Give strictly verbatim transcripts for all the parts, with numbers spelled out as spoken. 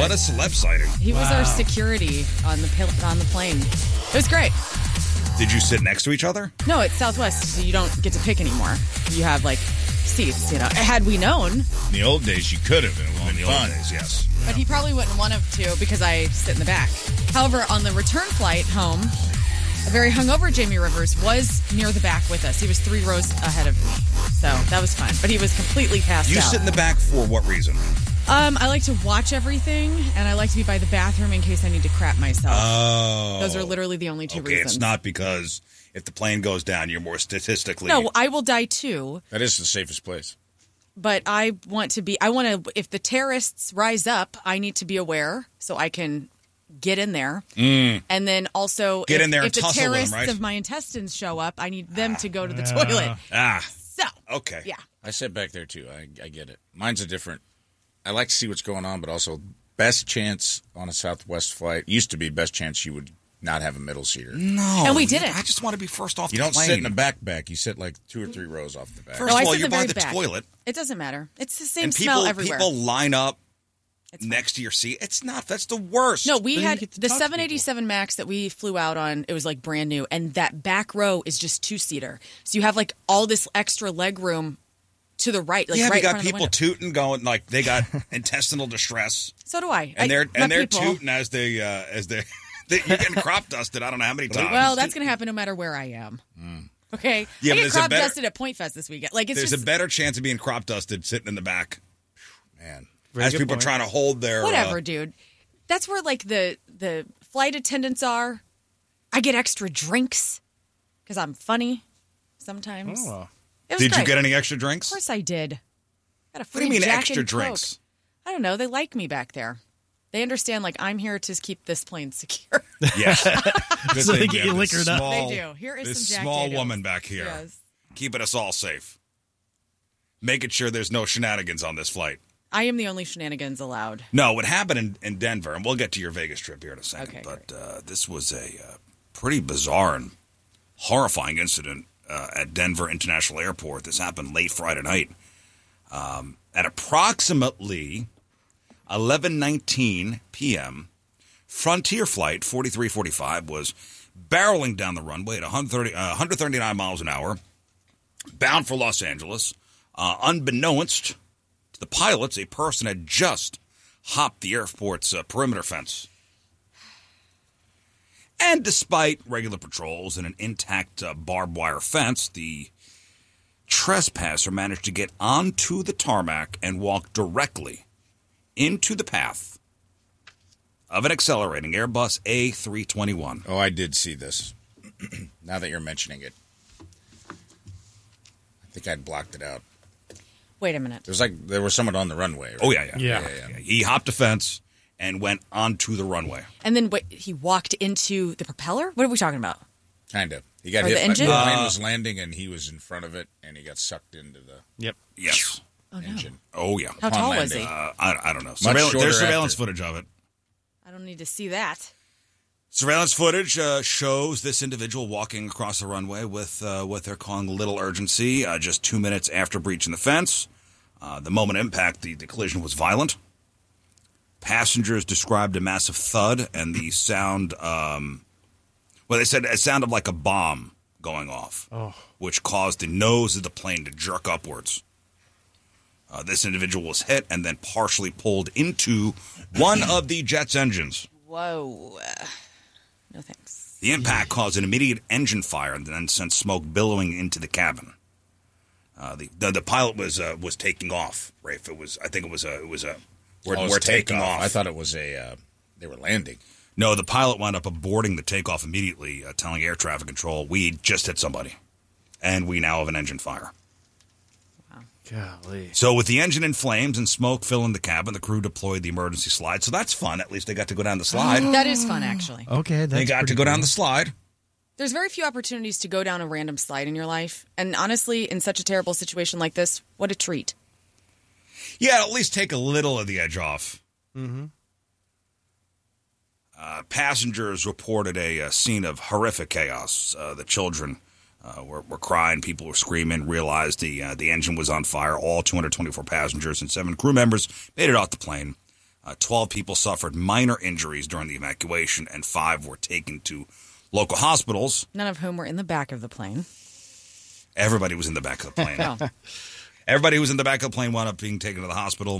what a celeb sighting. He was Wow. our security on the pil- on the plane. It was great. Did you sit next to each other? No, it's Southwest, so you don't get to pick anymore. You have, like, seats, you know. Had we known, In the old days, you could have. It would have In the been old fun. days, yes. but he probably wouldn't want to because I sit in the back. However, on the return flight home, a very hungover Jamie Rivers was near the back with us. He was three rows ahead of me, so that was fun. But he was completely passed You out. sit in the back for what reason? Um, I like to watch everything, and I like to be by the bathroom in case I need to crap myself. Oh. Those are literally the only two Okay, reasons. it's not because if the plane goes down, you're more statistically... No, I will die too. That is the safest place. But I want to be, I want to, if the terrorists rise up, I need to be aware so I can get in there. Mm. And then also, Get if, in there if and the tussle with them, terrorists right? of my intestines show up, I need them to go to the Yeah. toilet. Ah, So, okay. yeah. I sit back there, too. I, I get it. Mine's a different. I like to see what's going on, but also best chance on a Southwest flight. Used to be best chance you would not have a middle seater. No. And we didn't. I just want to be first off You the don't plane. sit in the back back. You sit like two or three rows off the back. First No, I of all, sit in you're the by very the back. toilet. It doesn't matter. It's the same And smell people, everywhere. people line up It's fine. next to your seat. It's not. That's the worst. No, we Then you had get to the talk to seven eighty-seven Max that we flew out on. It was like brand new, and that back row is just two seater. So you have like all this extra leg room to the right, like yeah, right we in got front of the people window. tooting, going like they got intestinal distress, So do I. and I they're met and they're people. tooting as they uh, as they, they you're getting crop dusted. I don't know how many times. Well, that's going to happen no matter where I am. Okay, Yeah, but I get there's a crop better- dusted at Point Fest this weekend. Like it's There's just a better chance of being crop dusted sitting in the back, Man. Very as good people point. are trying to hold their whatever, uh, dude. That's where like the the flight attendants are. I get extra drinks because I'm funny sometimes. Oh, well. It was Did great. you get any extra drinks? Of course I did. Got a What free do you mean Jack extra and Coke. drinks? I don't know. They like me back there. They understand, like, I'm here to keep this plane secure. Yes. Good So they thing get we you have this liquored up. small- They do. Here is this some Jack small Daniels. woman back here, Yes. keeping us all safe, making sure there's no shenanigans on this flight. I am the only shenanigans allowed. No, what happened in, in Denver, and we'll get to your Vegas trip here in a second, Okay, but uh, this was a uh, pretty bizarre and horrifying incident uh, at Denver International Airport. This happened late Friday night. Um, at approximately eleven nineteen p.m., Frontier Flight forty-three forty-five was barreling down the runway at one hundred thirty, uh, one hundred thirty-nine miles an hour, bound for Los Angeles. Uh, unbeknownst to the pilots, a person had just hopped the airport's uh, perimeter fence. And despite regular patrols and an intact uh, barbed wire fence, the trespasser managed to get onto the tarmac and walk directly into the path of an accelerating Airbus A three twenty-one. Oh, I did see this. Now that you're mentioning it. I think I'd blocked it out. Wait a minute. There's like there was someone on the runway. Right? Oh, yeah, yeah. Yeah. yeah, yeah. He hopped a fence and went onto the runway. And then wait, he walked into the propeller? What are we talking about? Kind of. He got Or hit. the by- engine? The plane Uh, was landing, and he was in front of it, and he got sucked into the Yep. Yes. Oh, no. engine. Oh, yeah. How Upon tall was landing. he? Uh, I, I don't know. Surveillance, shorter there's surveillance after. footage of it. I don't need to see that. Surveillance footage uh, shows this individual walking across the runway with uh, what they're calling little urgency, uh, just two minutes after breaching the fence. Uh, the moment of impact, the, the collision was violent. Passengers described a massive thud and the sound, um, well, they said it sounded like a bomb going off, Oh. which caused the nose of the plane to jerk upwards. Uh, this individual was hit and then partially pulled into one of the jet's engines. Whoa. No thanks. The impact caused an immediate engine fire and then sent smoke billowing into the cabin. Uh, the, the the pilot was uh, was taking off. Rafe, it was I think it was a it was a we're, Oh, it was we're taking takeoff. off. I thought it was a. Uh, they were landing. No, the pilot wound up aborting the takeoff immediately, uh, telling air traffic control we just hit somebody, and we now have an engine fire. Golly. So with the engine in flames and smoke filling the cabin, the crew deployed the emergency slide. So that's fun. At least they got to go down the slide. That is fun, actually. Okay, that's they got to pretty go down cool. the slide. There's very few opportunities to go down a random slide in your life. And honestly, in such a terrible situation like this, what a treat. Yeah, at least take a little of the edge off. Mm-hmm. Uh, passengers reported a, a scene of horrific chaos. Uh, the children uh, were, were crying, people were screaming, realized the uh, the engine was on fire. All two hundred twenty-four passengers and seven crew members made it off the plane. Uh, Twelve people suffered minor injuries during the evacuation, and five were taken to local hospitals. None of whom were in the back of the plane. Everybody was in the back of the plane. Oh. Everybody who was in the back of the plane wound up being taken to the hospital.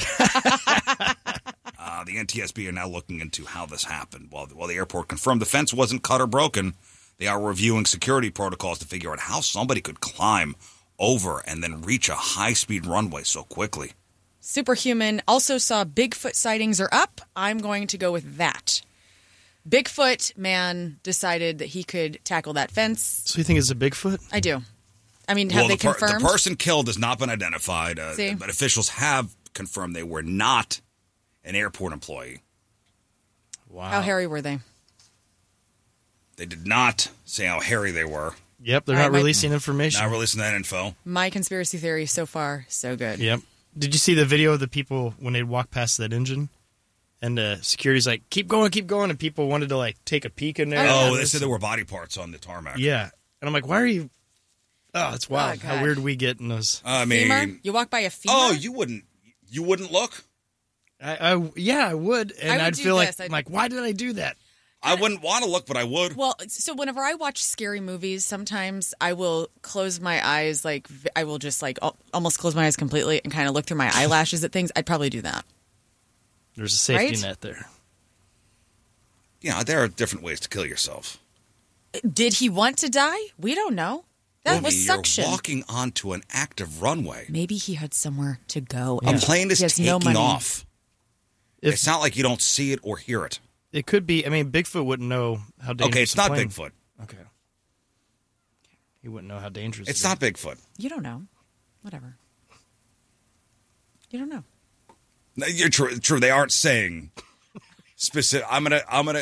uh, the N T S B are now looking into how this happened. While, while the airport confirmed the fence wasn't cut or broken, they are reviewing security protocols to figure out how somebody could climb over and then reach a high-speed runway so quickly. Superhuman also saw Bigfoot sightings are up. I'm going to go with that. Bigfoot man decided that he could tackle that fence. So you think it's a Bigfoot? I do. I mean, have well, they the per- confirmed? The person killed has not been identified, uh, See? but officials have confirmed they were not an airport employee. Wow. How hairy were they? They did not say how hairy they were. Yep, they're All right, not my- releasing information. Not releasing that info. My conspiracy theory so far, so good. Yep. Did you see the video of the people when they walked past that engine? And uh, security's like, keep going, keep going. And people wanted to, like, take a peek in there. Oh, And they this- said there were body parts on the tarmac. Yeah. And I'm like, why are you... Oh, it's wild Oh, how God. weird we get in those. I mean, Femur? You walk by a femur? oh, you wouldn't, you wouldn't look. I, I Yeah, I would. And I would I'd do feel like, this. I'd- I'm like, why did I do that? I wouldn't want to look, but I would. Well, so whenever I watch scary movies, sometimes I will close my eyes, like, v- I will just, like, al- almost close my eyes completely and kind of look through my eyelashes at things. I'd probably do that. There's a safety Right? net there. Yeah, there are different ways to kill yourself. Did he want to die? We don't know. That Bobby, was suction. You're walking onto an active runway. Maybe he had somewhere to go. A and plane is he has taking no money. off. If- It's not like you don't see it or hear it. It could be. I mean, Bigfoot wouldn't know how dangerous Okay, it's a not plane- Bigfoot. Okay. He wouldn't know how dangerous It's it not Bigfoot. You don't know. Whatever. You don't know. No, you're true. True. They aren't saying specific. I'm gonna. I'm gonna.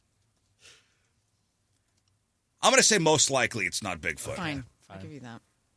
I'm gonna say most likely it's not Bigfoot. Fine. I'll give you that.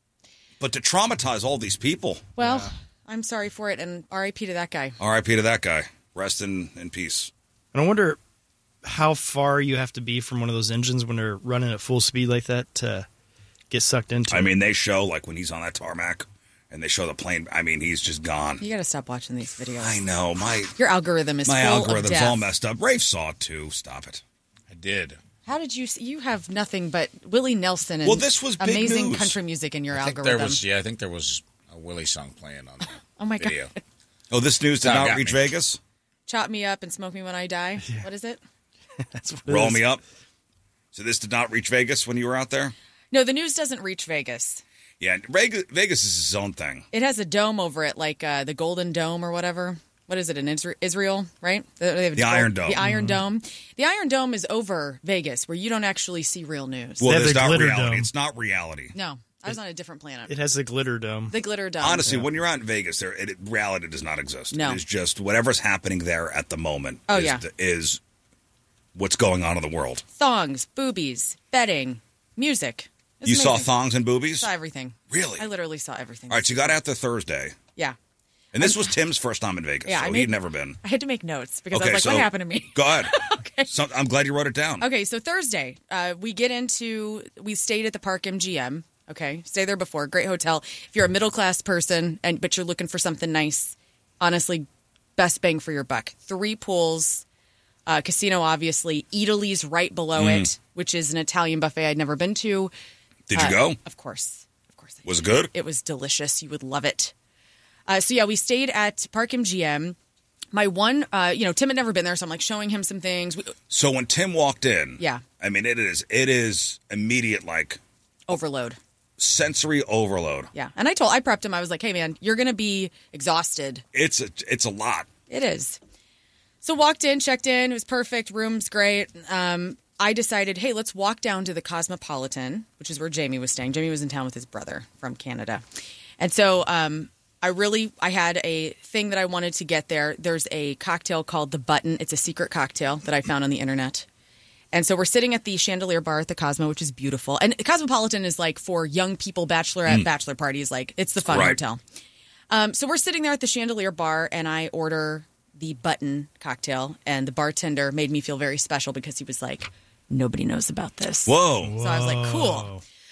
But to traumatize all these people. Well, I'm sorry for it, and R I P to that guy. R I P to that guy. Rest in, in peace. And I wonder how far you have to be from one of those engines when they're running at full speed like that to get sucked into. I mean, they show, like, when he's on that tarmac and they show the plane, I mean, he's just gone. You got to stop watching these videos. I know. My Your algorithm is my full of algorithm's death. all messed up. Rafe saw it, too. Stop it. I did. How did you? See, you have nothing but Willie Nelson and Well, this was big amazing news. country music in your I think algorithm. there was, yeah, I think there was a Willie song playing on the Oh my video. God! Oh, this news did That not got reach me. Vegas? Chop me up and smoke me when I die. What is it? That's what it Roll is. me up. So this did not reach Vegas when you were out there? No, the news doesn't reach Vegas. Yeah, Vegas, Vegas is his own thing. It has a dome over it, like uh, the Golden Dome or whatever. What is it in Isra- Israel? Right? They have a The Iron Dome. The Iron Dome. The Iron Dome is over Vegas, where you don't actually see real news. Well, They have it's the not glitter reality. dome. It's not reality. no, I was on a different planet. It has the glitter dome. the Glitter Dome. Honestly, when you're out in Vegas, there it, reality does not exist. No. It is just whatever's happening there at the moment. Oh, is, yeah. the- is what's going on in the world. Thongs, boobies, bedding, music. It's you saw amazing. thongs and boobies? Saw everything. Really? I literally saw everything. All right, so you got out there Thursday. Yeah. And this was Tim's first time in Vegas, Yeah, so I he'd made- never been. I had to make notes because I Okay, was like, so what happened to me? Go ahead. Okay. So, I'm glad you wrote it down. Okay, so Thursday, uh, we get into, we stayed at the Park M G M. Okay, stay there before. Great hotel. If you're a middle class person and but you're looking for something nice, honestly, best bang for your buck. Three pools, uh, casino, obviously. Italy's right below Mm. it, which is an Italian buffet I'd never been to. Did you Uh, go? Of course, of course. I Was it did. good? It was delicious. You would love it. Uh, so yeah, we stayed at Park M G M. My one, uh, you know, Tim had never been there, so I'm like showing him some things. We, So when Tim walked in, Yeah. I mean, it is it is immediate, like, overload. sensory overload. Yeah, and I told, I prepped him. I was like, "Hey, man, you're going to be exhausted. It's a, it's a lot. It is." So walked in, checked in. It was perfect. Room's great. Um, I decided, hey, let's walk down to the Cosmopolitan, which is where Jamie was staying. Jamie was in town with his brother from Canada, and so um, I really, I had a thing that I wanted to get there. There's a cocktail called the Button. It's a secret cocktail that I found on the internet. And so we're sitting at the Chandelier Bar at the Cosmo, which is beautiful. And the Cosmopolitan is like for young people, bachelorette, bachelor parties. Like, it's the fun Right. hotel. Um, so we're sitting there at the Chandelier Bar, and I order the Button cocktail. And the bartender made me feel very special because he was like, nobody knows about this. Whoa. So I was like, cool.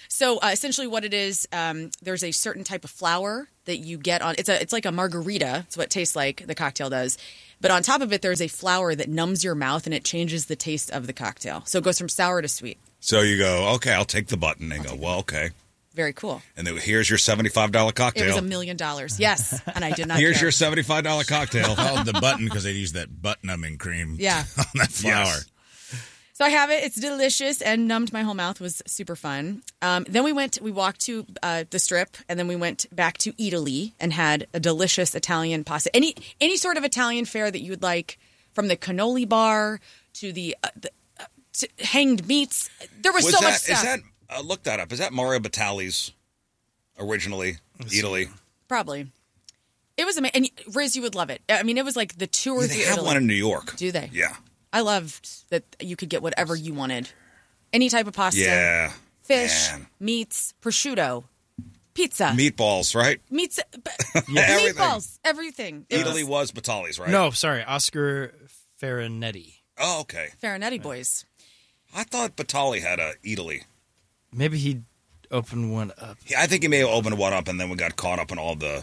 So uh, essentially, what it is, um, there's a certain type of flour that you get on. It's a it's like a margarita. It's what it tastes like. The cocktail does, but on top of it, there's a flour that numbs your mouth and it changes the taste of the cocktail. So it goes from sour to sweet. So you go, okay, I'll take the button. And go, well, okay. Very cool. And then here's your seventy-five dollars cocktail. It was a million dollars. Yes, and I did not. Here's care. your seventy-five dollars cocktail. Called the button because they use that butt numbing cream. Yeah. on that flour. Yes. So I have it. It's delicious and numbed my whole mouth. Was super fun. Um, then we went. We walked to uh, the Strip, and then we went back to Italy and had a delicious Italian pasta. Any any sort of Italian fare that you would like, from the cannoli bar to the, uh, the uh, to hanged meats. There was, Was so that, much stuff. Is that, uh, look that up. Is that Mario Batali's originally, Italy? Probably. It was amazing. And Riz, you would love it. I mean, it was like the tour Yeah, through they have Italy. one in New York. Do they? Yeah. I loved that you could get whatever you wanted. Any type of pasta. Yeah. Fish, Man. meats, prosciutto, pizza. Meatballs, right? Meats, Yeah, everything. meatballs, everything. It Italy was was Batali's, right? No, sorry, Oscar Farinetti. Oh, okay. Farinetti boys. I thought Batali had a Italy. Maybe he opened one up. Yeah, I think he may have opened one up, and then we got caught up in all the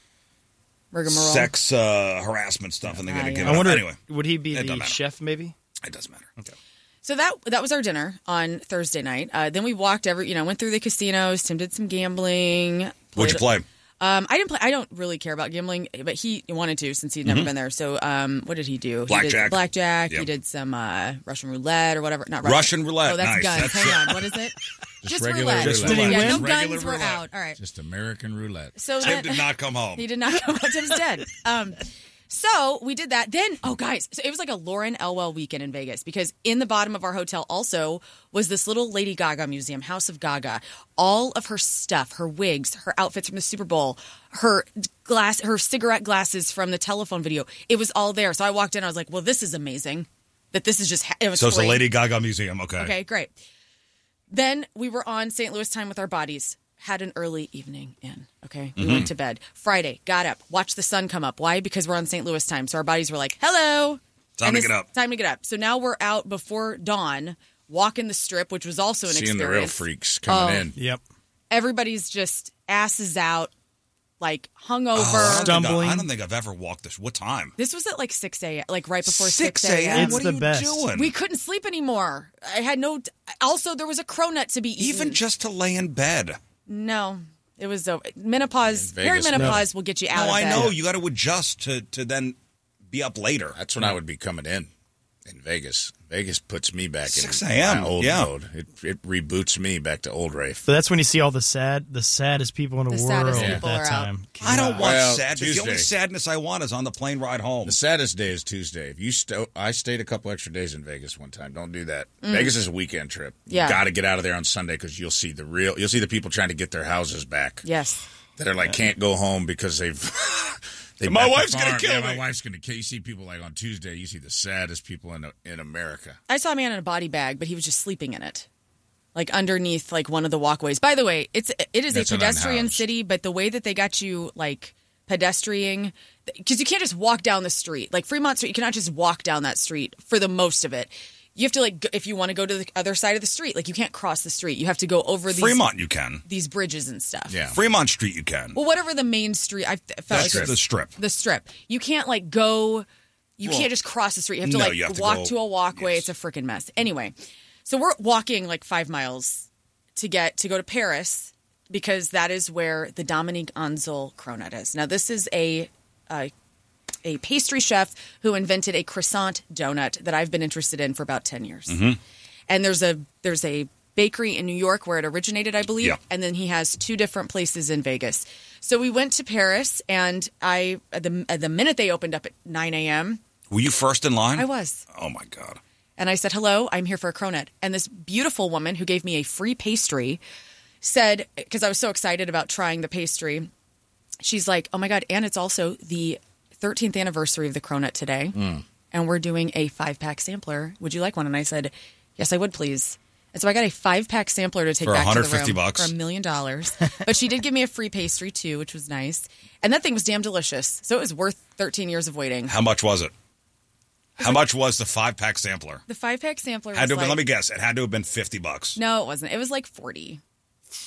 Rigmarole. sex uh, harassment stuff, and they got to Ah, give yeah. it I up. wonder, Anyway, would he be It the don't matter. chef? Maybe. it doesn't matter. Okay. So that that was our dinner on Thursday night. Uh, then we walked every, you know, went through the casinos. Tim did some gambling. What'd you played- play? Um, I didn't play. I don't really care about gambling, but he wanted to since he'd never been there. So, um, what did he do? He Blackjack. did blackjack. Yep. He did some uh, Russian roulette or whatever. Not Russian roulette, Oh, that's nice. guns. That's- Hang on. What is it? Just, regular roulette. roulette. Did he yeah, win? no Regular guns were roulette. out. All right. Just American roulette. So Tim then, did not come home. he did not come out. Tim's dead. Um, so we did that. Then, oh, guys, so it was like a Lauren Elwell weekend in Vegas because in the bottom of our hotel also was this little Lady Gaga museum, House of Gaga. All of her stuff, her wigs, her outfits from the Super Bowl, her glass, her cigarette glasses from the telephone video. It was all there. So I walked in. I was like, well, this is amazing that this is just, ha- it was So it's the free. Lady Gaga Museum. Okay. Okay, great. Then we were on Saint Louis time with our bodies. Had an early evening in. Okay, we Mm-hmm. went to bed. Friday, got up, watched the sun come up. Why? Because we're on Saint Louis time. So our bodies were like, "Hello, Time And to it's get up. Time to get up." So now we're out before dawn, walking the strip, which was also an Seeing experience. the real freaks coming Oh. in. Yep. Everybody's just asses out, like hungover. Oh, I, don't think Stumbling. I, I don't think I've ever walked this. What time? This was at like six a.m., like right before six six a.m. It's What the are you best. doing? We couldn't sleep anymore. I had no. Also, there was a cronut to be eaten. Even just to lay in bed. No, it was uh, menopause. In Vegas, Perimenopause will get you out No, of I bed. know. You got to adjust to, to then be up later. That's when I would be coming in in Vegas. Vegas puts me back six in a.m., my old yeah. mode. It, it reboots me back to old Rafe. So that's when you see all the sad, the saddest people in the, The world saddest at people that are out. time. I don't want Well, sadness. The only Tuesday. sadness I want is on the plane ride home. The saddest day is Tuesday. If you st- I stayed a couple extra days in Vegas one time. Don't do that. Mm. Vegas is a weekend trip. Yeah. You got to get out of there on Sunday because you'll see the real. You'll see the people trying to get their houses back. Yes. That are like can't go home because they've. they My bought the wife's gonna farm. kill yeah, me. My wife's gonna kill. You see people like on Tuesday. You see the saddest people in in America. I saw a man in a body bag, but he was just sleeping in it, like underneath like one of the walkways. By the way, it's it is That's a an pedestrian unhoused. city, but the way that they got you like pedestrianing, because you can't just walk down the street. Like Fremont Street, you cannot just walk down that street for the most of it. You have to like go, if you want to go to the other side of the street, like you can't cross the street. You have to go over these Fremont, you can. these bridges and stuff. Yeah. Fremont Street, you can. Well, whatever the main street, I felt That's like the strip. the strip. You can't like go. You Well, can't just cross the street. You have to no, like you have to walk go- to a walkway. yes. It's a freaking mess. Anyway, so we're walking like five miles to get to go to Paris because that is where the Dominique Anzel cronut is. Now, this is a a, a pastry chef who invented a croissant donut that I've been interested in for about ten years. Mm-hmm. And there's a there's a bakery in New York where it originated, I believe, Yeah. and then he has two different places in Vegas. So we went to Paris, and I at the at the minute they opened up at nine a.m., Were you first in line? I was. Oh, my God. And I said, "Hello, I'm here for a cronut." And this beautiful woman who gave me a free pastry said, because I was so excited about trying the pastry, she's like, "Oh my God, and it's also the thirteenth anniversary of the cronut today, and we're doing a five-pack sampler. Would you like one?" And I said, "Yes, I would, please." And so I got a five-pack sampler to take For back to the one hundred fifty room bucks. for a million dollars. But she did give me a free pastry, too, which was nice. And that thing was damn delicious. So it was worth thirteen years of waiting. How much was it? How much was the five-pack sampler? The five-pack sampler was Had to have been, like... let me guess. It had to have been fifty bucks. No, it wasn't. It was like forty.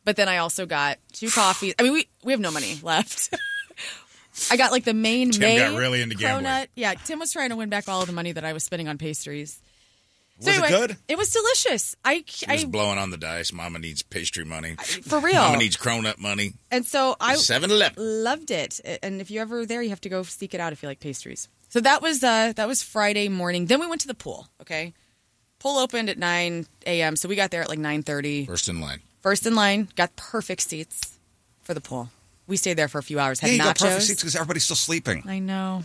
But then I also got two coffees. I mean, we, we have no money left. I got like the main Tim May got really into gambling. cronut. Yeah, Tim was trying to win back all of the money that I was spending on pastries. Was it good? It was delicious. I, She I was blowing on the dice. Mama needs pastry money. for real. Mama needs cronut money. And so I seven eleven loved it. And if you're ever there, you have to go seek it out if you like pastries. So that was uh, that was Friday morning. Then we went to the pool. Okay, pool opened at nine a.m. So we got there at like nine thirty. First in line. First in line. Got perfect seats for the pool. We stayed there for a few hours. Had Yeah, you nachos. got perfect seats because everybody's still sleeping. I know.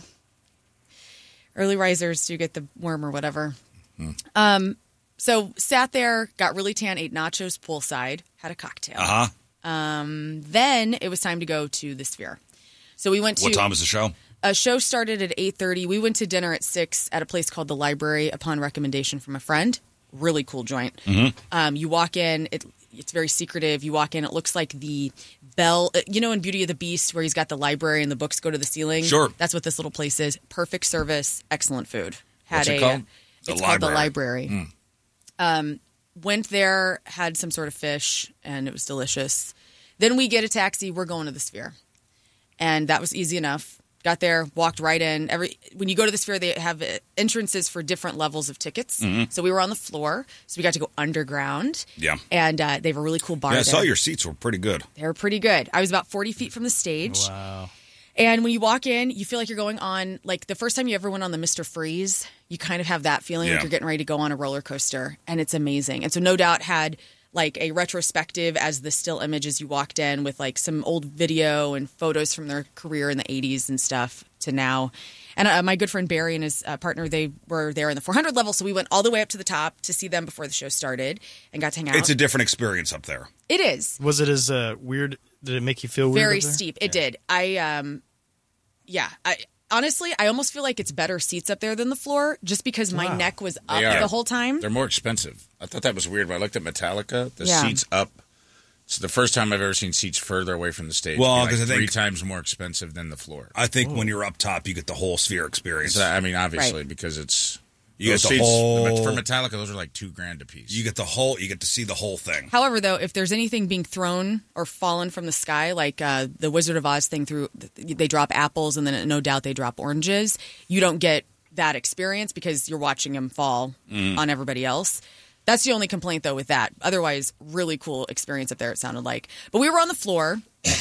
Early risers do get the worm or whatever. Hmm. Um, so sat there, got really tan, ate nachos poolside, had a cocktail. Uh huh. Um, then it was time to go to the Sphere. So we went to What time was the show? a show started at eight thirty. We went to dinner at six at a place called The Library upon recommendation from a friend. Really cool joint. Mm-hmm. Um, you walk in, it, it's very secretive. You walk in, it looks like the bell, you know, in Beauty of the Beast where he's got the library and the books go to the ceiling. Sure. That's what this little place is. Perfect service, excellent food. Had What's it a, called? It's The called The Library. Library. Um, went there, had some sort of fish, and it was delicious. Then we get a taxi. We're going to the Sphere. And that was easy enough. Got there, walked right in. Every when you go to the Sphere, they have entrances for different levels of tickets. Mm-hmm. So we were on the floor, so we got to go underground. Yeah. And uh, they have a really cool bar Yeah, I there. saw your seats were pretty good. They were pretty good. I was about forty feet from the stage. Wow. And when you walk in, you feel like you're going on, like the first time you ever went on the Mister Freeze, you kind of have that feeling Yeah. like you're getting ready to go on a roller coaster. And it's amazing. And so No Doubt had like a retrospective as the still image as you walked in with like some old video and photos from their career in the eighties and stuff to now. And uh, my good friend Barry and his uh, partner, they were there in the four hundred level. So we went all the way up to the top to see them before the show started and got to hang out. It's a different experience up there. It is. Was it as uh, weird? Did it make you feel weird? Very up there? steep. It did. I um yeah, I honestly I almost feel like it's better seats up there than the floor just because my Wow. neck was up They are. the whole time. They're more expensive. I thought that was weird. When I looked at Metallica, the Yeah. seats up. It's the first time I've ever seen seats further away from the stage. Well, be like 'cause I think- three times more expensive than the floor. I think when you're up top, you get the whole Sphere experience. So, I mean, obviously, Right. because it's You those get the seats, whole- for Metallica. Those are like two grand a piece. You get the whole. You get to see the whole thing. However, though, if there's anything being thrown or fallen from the sky, like uh, the Wizard of Oz thing, through they drop apples and then No Doubt they drop oranges, you don't get that experience because you're watching them fall on everybody else. That's the only complaint, though, with that. Otherwise, really cool experience up there, it sounded like. But we were on the floor,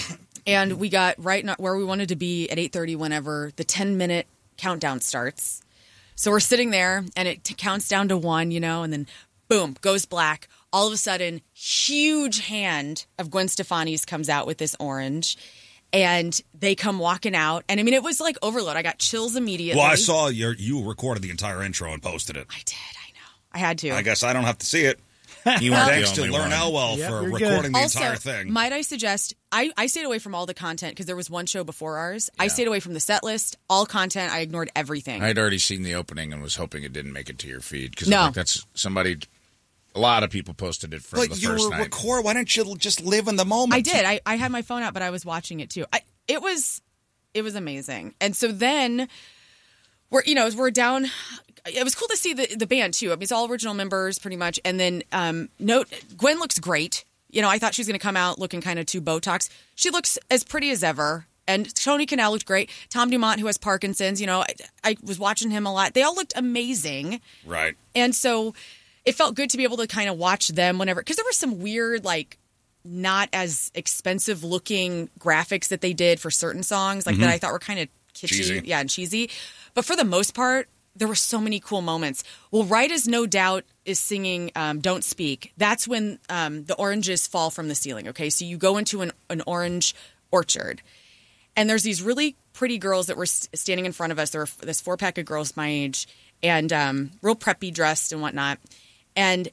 and we got right not where we wanted to be at eight thirty whenever the ten-minute countdown starts. So we're sitting there, and it t- counts down to one, you know, and then boom, goes black. All of a sudden, huge hand of Gwen Stefani's comes out with this orange, and they come walking out. And, I mean, it was like overload. I got chills immediately. Well, I saw your. You recorded the entire intro and posted it. I did, I know. I had to. I guess I don't have to see it. You weren't Thanks the to only Learn one. Elwell Yep, for you're good. recording the Also, entire thing. might I suggest, I, I stayed away from all the content because there was one show before ours. I stayed away from the set list, all content. I ignored everything. I had already seen the opening and was hoping it didn't make it to your feed because No. like that's somebody. A lot of people posted it from the But you first were night. record. Why don't you just live in the moment? I did. I, I had my phone out, but I was watching it too. I, it was it was amazing. And so then we're you know we're down. It was cool to see the the band too. I mean, it's all original members pretty much. And then um, note Gwen looks great. You know, I thought she was going to come out looking kind of too Botox. She looks as pretty as ever. And Tony Canal looked great. Tom Dumont, who has Parkinson's, you know, I, I was watching him a lot. They all looked amazing. Right. And so it felt good to be able to kind of watch them whenever, because there were some weird, like, not as expensive looking graphics that they did for certain songs, like that I thought were kind of kitschy, Cheesy. yeah, and cheesy. But for the most part, there were so many cool moments. Well, right as No Doubt is singing um, Don't Speak, that's when um, the oranges fall from the ceiling, okay? So you go into an, an orange orchard, and there's these really pretty girls that were s- standing in front of us. There were f- this four-pack of girls my age, and um, real preppy dressed and whatnot. And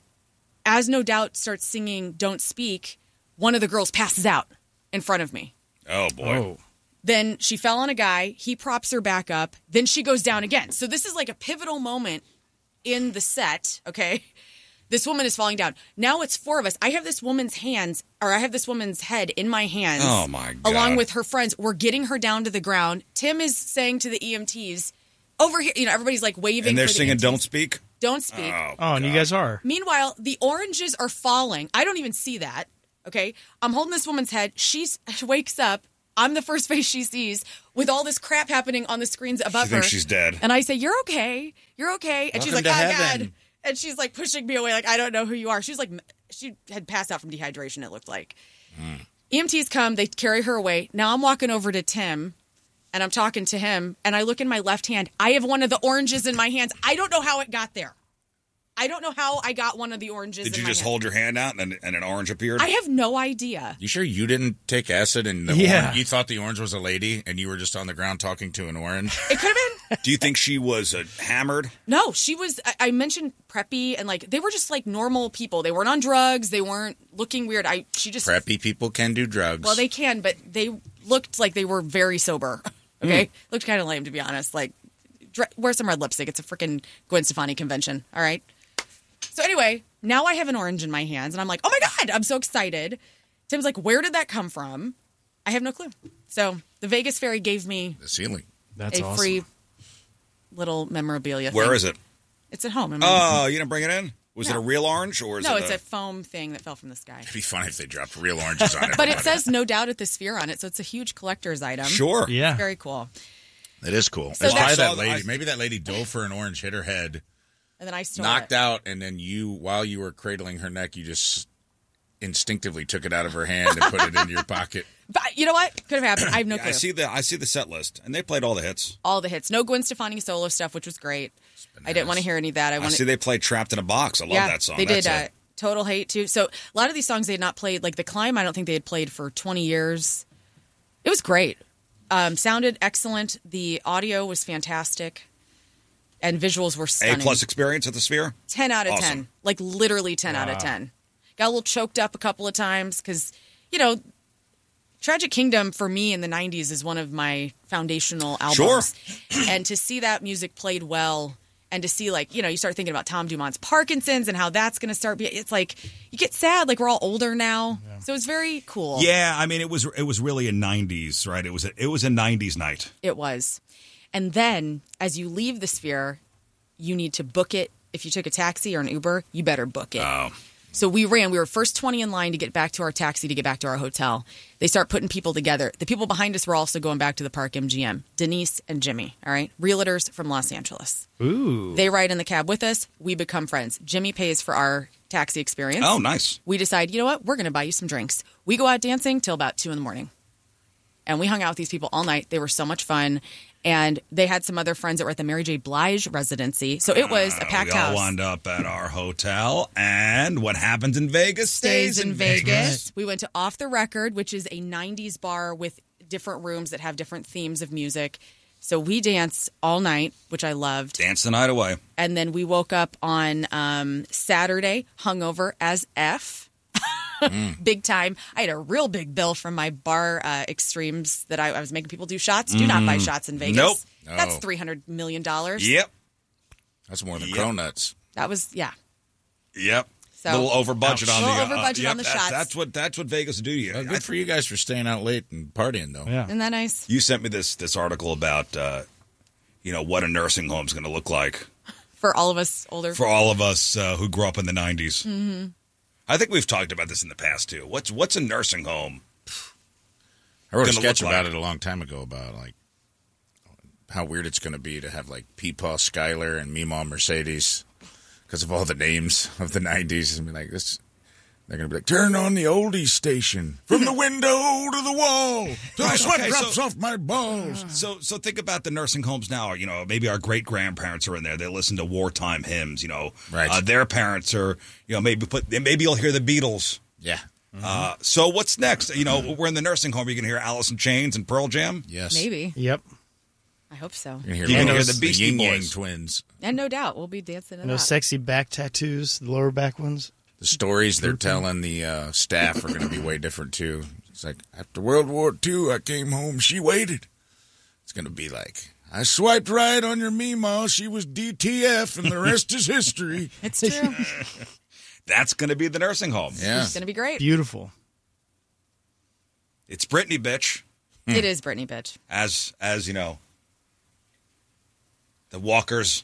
as No Doubt starts singing Don't Speak, one of the girls passes out in front of me. Oh boy. Oh. Then she fell on a guy. He props her back up. Then she goes down again. So this is like a pivotal moment in the set, okay? This woman is falling down. Now it's four of us. I have this woman's hands, or I have this woman's head in my hands. Oh, my God. Along with her friends. We're getting her down to the ground. Tim is saying to the E M Ts, over here, you know, everybody's like waving. And they're for the singing E M Ts. "Don't Speak." Don't speak. Oh, Oh, and you guys are. Meanwhile, the oranges are falling. I don't even see that. Okay. I'm holding this woman's head. She wakes up. I'm the first face she sees with all this crap happening on the screens above She thinks her. she's dead. And I say, you're okay. You're okay. And she's like, Welcome oh, to heaven." God. And she's like pushing me away. Like, I don't know who you are. She's like, she had passed out from dehydration, it looked like. Mm. E M Ts come. They carry her away. Now I'm walking over to Tim. And I'm talking to him, and I look in my left hand. I have one of the oranges in my hands. I don't know how it got there. I don't know how I got one of the oranges Did in you my just hand. hold your hand out and, and an orange appeared? I have no idea. You sure you didn't take acid and the Yeah. orange, you thought the orange was a lady and you were just on the ground talking to an orange? It could have been. Do you think she was uh, hammered? No, she was, I, I mentioned preppy, and like, they were just like normal people. They weren't on drugs. They weren't looking weird. I, she just. Preppy people can do drugs. Well, they can, but they looked like they were very sober. Okay? Mm. Looked kind of lame, to be honest. Like, dre- wear some red lipstick. It's a freaking Gwen Stefani convention. All right? So anyway, now I have an orange in my hands, and I'm like, oh my God, I'm so excited. Tim's like, where did that come from? I have no clue. So the Vegas Ferry gave me the ceiling. That's a awesome. free little memorabilia Where thing. is it? It's at home. I mean, Oh, you didn't bring it in? Was No. it a real orange or is no, it it's a... a foam thing that fell from the sky. It'd be funny if they dropped real oranges on it. But it says no doubt at the Sphere on it, so it's a huge collector's item. Sure. Yeah. Very cool. It is cool. So It's that's- why I that saw- lady, I- maybe that lady dove for an orange, hit her head, And then I stole knocked it. out, and then you, while you were cradling her neck, you just instinctively took it out of her hand and put it in your pocket. But you know what? Could have happened. I have no Yeah, clue. I see the I see the set list, and they played all the hits. All the hits. No Gwen Stefani solo stuff, which was great. I didn't want to hear any of that. I I wanted. see they played "Trapped in a Box." I love yeah, that song. they That's did. a- Uh, Total Hate too. So a lot of these songs they had not played. Like The Climb, I don't think they had played for twenty years. It was great. Um, sounded excellent. The audio was fantastic, and visuals were A stunning. plus experience at the Sphere. ten out of Awesome. ten. Like literally ten out of ten. Got a little choked up a couple of times because you know. Tragic Kingdom for me in the nineties is one of my foundational albums. Sure. And to see that music played well and to see like, you know, you start thinking about Tom Dumont's Parkinson's and how that's going to start being, it's like you get sad, like we're all older now. Yeah. So it's very cool. Yeah, I mean it was it was really a nineties, right? It was a, it was a nineties night. It was. And then as you leave the Sphere, you need to book it. If you took a taxi or an Uber, you better book it. Oh. So we ran. We were first twenty in line to get back to our taxi to get back to our hotel. They start putting people together. The people behind us were also going back to the Park M G M. Denise and Jimmy, all right? Realtors from Los Angeles. Ooh. They ride in the cab with us. We become friends. Jimmy pays for our taxi experience. Oh, nice. We decide, you know what? We're going to buy you some drinks. We go out dancing till about two in the morning. And we hung out with these people all night. They were so much fun. And they had some other friends that were at the Mary J. Blige residency. So it was a packed Uh, we all house. wound up at our hotel, and what happens in Vegas stays, Stays in Vegas. Vegas. We went to Off the Record, which is a nineties bar with different rooms that have different themes of music. So we danced all night, which I loved. Dance the night away. And then we woke up on um, Saturday, hungover as F. mm. Big time. I had a real big bill from my bar uh, extremes that I, I was making people do shots. Do not buy shots in Vegas. Nope. That's No. three hundred million dollars. Yep. That's more than Yep. Cronuts. That was, yeah. Yep. So- a little over budget on Little the over uh, budget yep, on the that's, shots. That's what that's what Vegas do to you. Well, good I- for you guys for staying out late and partying, though. Yeah. Isn't that nice? You sent me this this article about uh, you know what a nursing home's going to look like For all of us older. for all of us uh, who grew up in the nineties. Mm-hmm. I think we've talked about this in the past too. What's what's a nursing home? I wrote a Gonna sketch look about like- it a long time ago about like how weird it's going to be to have like Peepaw Skylar and Meemaw Mercedes because of all the names of the nineties and be like this. They're going to be like, turn on the oldies station from the window to the wall till the sweat Okay, drops so- off my balls. So so think about the nursing homes now. You know, maybe our great grandparents are in there. They listen to wartime hymns. You know, Right. Uh, their parents are. You know, maybe put maybe you'll hear the Beatles. Yeah. Uh, so what's next? You know, we're in the nursing home. You can hear Alice in Chains and Pearl Jam. Yes. Maybe. Yep. I hope so. You can hear, You can those- hear the Beastie Yin Yang Boys. Twins. And no doubt, we'll be dancing it And those up. sexy back tattoos, the lower back ones. The stories they're telling the uh, staff are going to be way different, too. It's like, after World War Two, I came home, she waited. It's going to be like, I swiped right on your Meemaw, she was D T F, and the rest is history. It's true. That's going to be the nursing home. Yeah. It's going to be great. Beautiful. It's Britney, bitch. It is Britney, bitch. As as you know, the walkers,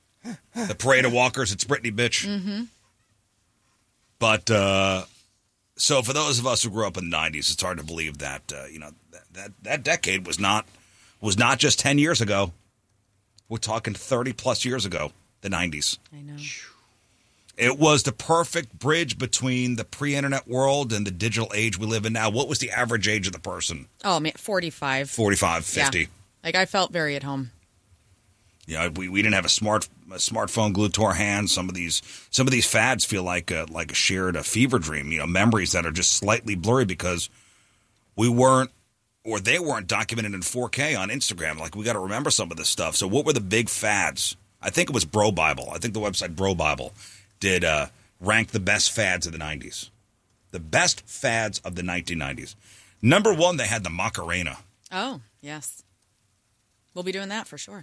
the parade of walkers. It's Britney, bitch. Mm-hmm. But uh, So for those of us who grew up in the nineties, it's hard to believe that uh, you know that, that that decade was not was not just ten years ago. We're talking thirty plus years ago. The nineties. I know. It was the perfect bridge between the pre-internet world and the digital age we live in now. What was the average age of the person? Oh man, forty-five. forty-five, fifty. Yeah. Like I felt very at home. Yeah, we, we didn't have a smart a smartphone glued to our hands. Some of these some of these fads feel like a, like a shared a fever dream. You know, memories that are just slightly blurry because we weren't or they weren't documented in four K on Instagram. Like we got to remember some of this stuff. So what were the big fads? I think it was Bro Bible. I think the website Bro Bible did uh, rank the best fads of the nineties. The best fads of the nineteen nineties. Number one, they had the Macarena. Oh yes, we'll be doing that for sure.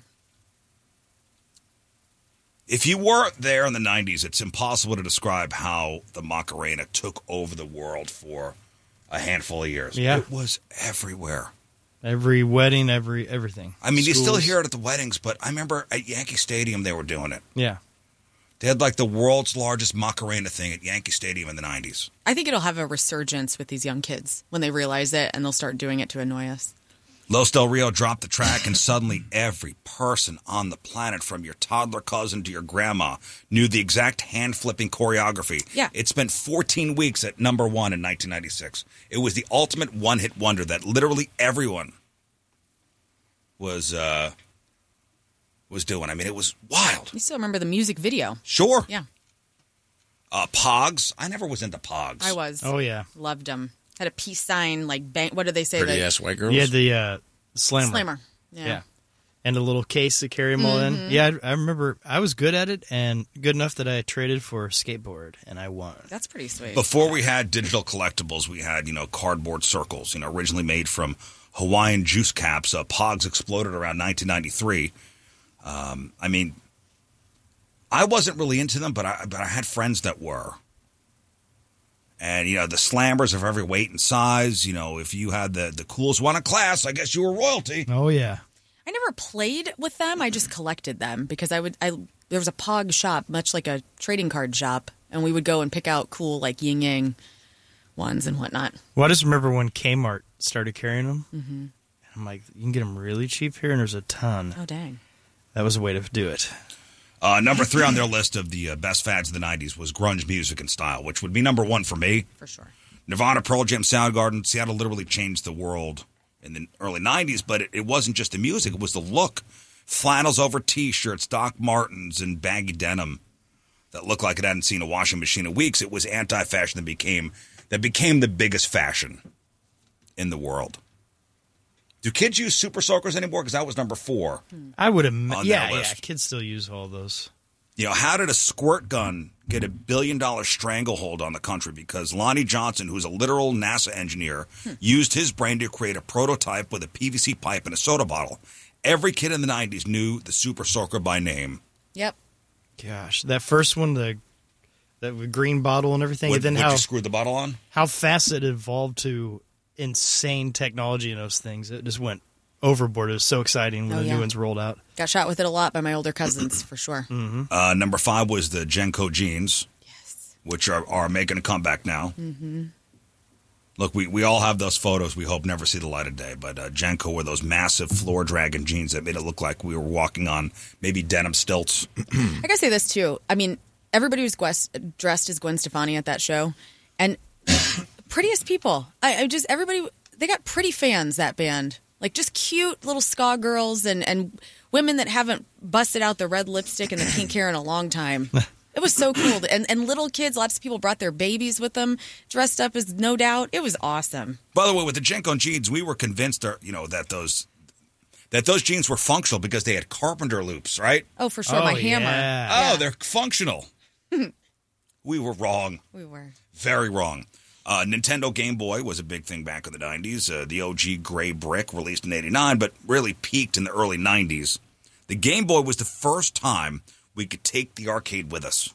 If you weren't there in the nineties, it's impossible to describe how the Macarena took over the world for a handful of years. Yeah. It was everywhere. Every wedding, every everything. I mean, you still Schools. hear it at the weddings, but I remember at Yankee Stadium they were doing it. Yeah. They had like the world's largest Macarena thing at Yankee Stadium in the nineties. I think it'll have a resurgence with these young kids when they realize it, and they'll start doing it to annoy us. Los Del Rio dropped the track, and suddenly every person on the planet, from your toddler cousin to your grandma, knew the exact hand-flipping choreography. Yeah. It spent fourteen weeks at number one in nineteen ninety-six. It was the ultimate one-hit wonder that literally everyone was uh, was doing. I mean, it was wild. You still remember the music video? Sure. Yeah, Uh, Pogs. I never was into Pogs. I was. Oh yeah. Loved them. Had a peace sign, like bang. What do they say? Pretty Like, ass white girls. You had the uh, slammer. slammer. Yeah. Yeah. And a little case to carry them all Mm-hmm. in. Yeah, I, I remember I was good at it and good enough that I traded for a skateboard and I won. That's pretty sweet. Before we had digital collectibles, we had, you know, cardboard circles, you know, originally made from Hawaiian juice caps. Uh, Pogs exploded around nineteen ninety-three. Um, I mean, I wasn't really into them, but I, but I had friends that were. And, you know, the slammers of every weight and size, you know, if you had the, the coolest one in class, I guess you were royalty. Oh yeah. I never played with them. I just collected them because I would. I there was a Pog shop, much like a trading card shop, and we would go and pick out cool like yin yang ones and whatnot. Well, I just remember when Kmart started carrying them. Mm-hmm. I'm like, you can get them really cheap here, and there's a ton. Oh dang! That was a way to do it. Uh, number three on their list of the uh, best fads of the nineties was grunge music and style, which would be number one for me. For sure. Nirvana, Pearl Jam, Soundgarden. Seattle literally changed the world in the early nineties, but it, it wasn't just the music, it was the look. Flannels over T-shirts, Doc Martens, and baggy denim that looked like it hadn't seen a washing machine in weeks. It was anti-fashion that became, that became the biggest fashion in the world. Do kids use Super Soakers anymore? Because that was number four. I would have. On that Yeah, yeah. list. Kids still use all those. You know, how did a squirt gun get a billion-dollar stranglehold on the country? Because Lonnie Johnson, who's a literal NASA engineer, used his brain to create a prototype with a P V C pipe and a soda bottle. Every kid in the nineties knew the Super Soaker by name. Yep. Gosh, that first one, the that green bottle and everything, What, and then what how you screwed the bottle on? how fast it evolved to insane technology in those things. It just went overboard. It was so exciting when Oh, the yeah. new ones rolled out. Got shot with it a lot by my older cousins, for sure. Uh, number five was the Genco jeans, Yes. which are, are making a comeback now. Mm-hmm. Look, we, we all have those photos we hope never see the light of day, but uh, Genco were those massive floor dragging jeans that made it look like we were walking on maybe denim stilts. I gotta say this too. I mean, everybody was Gwes- dressed as Gwen Stefani at that show, and prettiest people. I, I just everybody they got pretty fans. That band, like just cute little ska girls and and women that haven't busted out the red lipstick and the pink hair in a long time. It was so cool, and and little kids. Lots of people brought their babies with them, dressed up as No Doubt. It was awesome. By the way, with the Genco jeans, we were convinced, that, you know, that those that those jeans were functional because they had carpenter loops, right? Oh, for sure, oh, my hammer. yeah. Oh, Yeah. they're functional. We were wrong. We were. Very wrong. Uh, Nintendo Game Boy was a big thing back in the nineties. Uh, the O G gray brick, released in eighty-nine, but really peaked in the early nineties. The Game Boy was the first time we could take the arcade with us.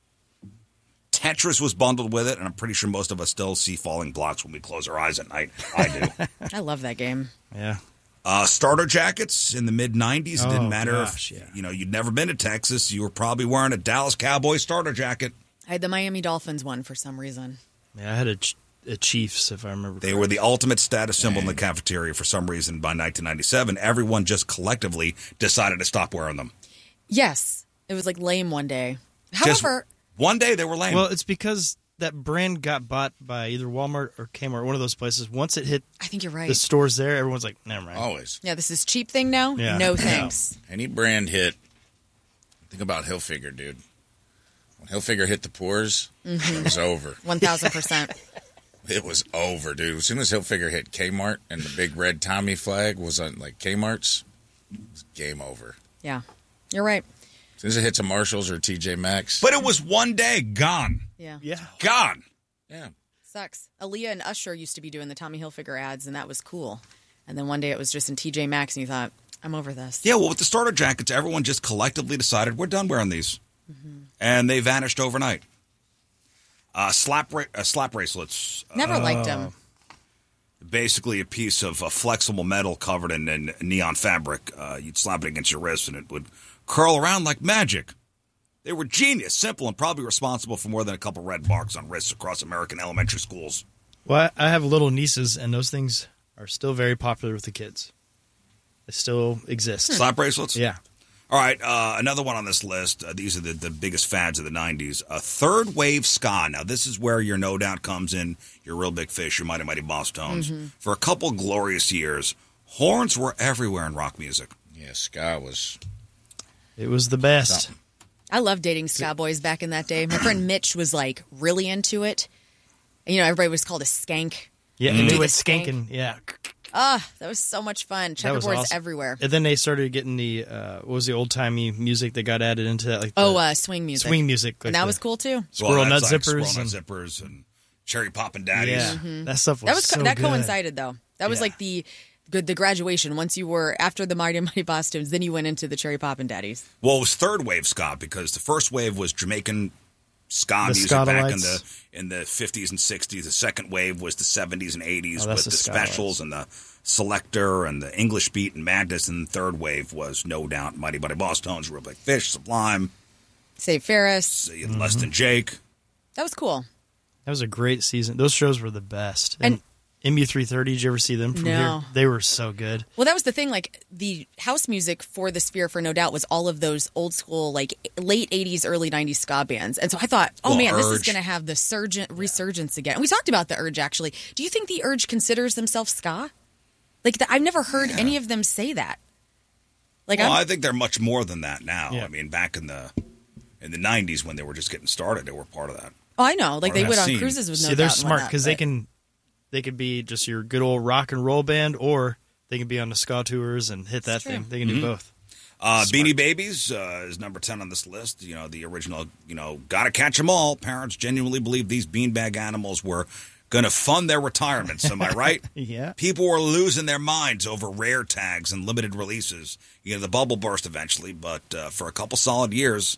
Tetris was bundled with it, and I'm pretty sure most of us still see falling blocks when we close our eyes at night. I do. I love that game. Yeah. Uh, starter jackets in the mid nineties. It didn't Oh, matter gosh, if yeah. you know you'd never been to Texas. You were probably wearing a Dallas Cowboys starter jacket. I had the Miami Dolphins one for some reason. Yeah, I had a ch- uh, Chiefs, if I remember. They correctly. were the ultimate status symbol in the Dang. cafeteria for some reason by nineteen ninety-seven. Everyone just collectively decided to stop wearing them. Yes. It was like lame one day. Just However, one day they were lame. Well, it's because that brand got bought by either Walmart or Kmart, one of those places. Once it hit I think you're right. the stores there, everyone's like, never mind. Always. Yeah, this is cheap thing now? Yeah. No Yeah. thanks. Any brand hit. Think about Hilfiger, dude. When Hilfiger hit the pores, Mm-hmm. it was over. one thousand percent. It was over, dude. As soon as Hilfiger hit Kmart and the big red Tommy flag was on like Kmart's, it was game over. Yeah. You're right. As soon as it hits a Marshalls or T J Maxx, but it was one day gone. Yeah. Yeah. Gone. yeah. Sucks. Aaliyah and Usher used to be doing the Tommy Hilfiger ads, and that was cool. And then one day it was just in T J Maxx, and you thought, I'm over this. Yeah, well, with the starter jackets, everyone just collectively decided we're done wearing these. Mm-hmm. And they vanished overnight. Uh, slap, ra- uh, slap bracelets. Never liked them. Basically a piece of uh, flexible metal covered in, in neon fabric. Uh, you'd slap it against your wrist and it would curl around like magic. They were genius, simple, and probably responsible for more than a couple red marks on wrists across American elementary schools. Well, I I have little nieces, and those things are still very popular with the kids. They still exist. Slap bracelets? Yeah. All right, uh, another one on this list. Uh, these are the, the biggest fads of the nineties. Uh, third wave ska. Now, this is where your No Doubt comes in, your Real Big Fish, your Mighty Mighty Boss Tones. Mm-hmm. For a couple glorious years, horns were everywhere in rock music. Yeah, ska was. It was the best. Something. I loved dating ska boys back in that day. My friend Mitch was like really into it. And, you know, everybody was called a skank. Yeah, Mm. and they Do went the skank. skanking. Yeah. Ah, that was so much fun. That was Checkerboards awesome. everywhere. And then they started getting the, uh, what was the old-timey music that got added into that? Like the Oh, uh, swing music. swing music. Like and that the was cool too. Squirrel Well, nut that's like zippers. Squirrel and, nut zippers and cherry poppin' daddies. yeah, that stuff was That was so that good. coincided though. That was Yeah. like the good the graduation. Once you were after the Mighty Mighty Boss Tones, then you went into the Cherry Poppin' Daddies. Well, it was third wave ska because the first wave was Jamaican ska The music back in Scotalites. the in the fifties and sixties. The second wave was the seventies and eighties Oh, with that's the, the specials and the Selector and the English Beat and Madness. And the third wave was No Doubt, Mighty Mighty Boss Tones, Real Big Fish, Sublime, Save Ferris. Mm-hmm. Less Than Jake. That was cool. That was a great season. Those shows were the best. And, And- M U three thirty, did you ever see them from No. here? They were so good. Well, that was the thing. Like the house music for the Sphere, for No Doubt, was all of those old school, like late eighties, early nineties ska bands. And so I thought, oh Well, man, this is Urge. going to have the surgent resurgence again. And we talked about the Urge actually. Do you think the Urge considers themselves ska? Like the, I've never heard any of them say that. Like Well, I'm, I think they're much more than that now. Yeah. I mean, back in the in the nineties when they were just getting started, they were part of that. oh, I know. Like Or they that went on scene. cruises with No See, Doubt. they're and smart whatnot, because they but- can they could be just your good old rock and roll band, or they can be on the ska tours and hit that true. thing. They can Mm-hmm. do both. Uh, Beanie Babies uh, is number ten on this list. You know, the original, you know, gotta catch 'em all. Parents genuinely believed these beanbag animals were going to fund their retirements. Am I right? Yeah. People were losing their minds over rare tags and limited releases. You know, the bubble burst eventually, but uh, for a couple solid years,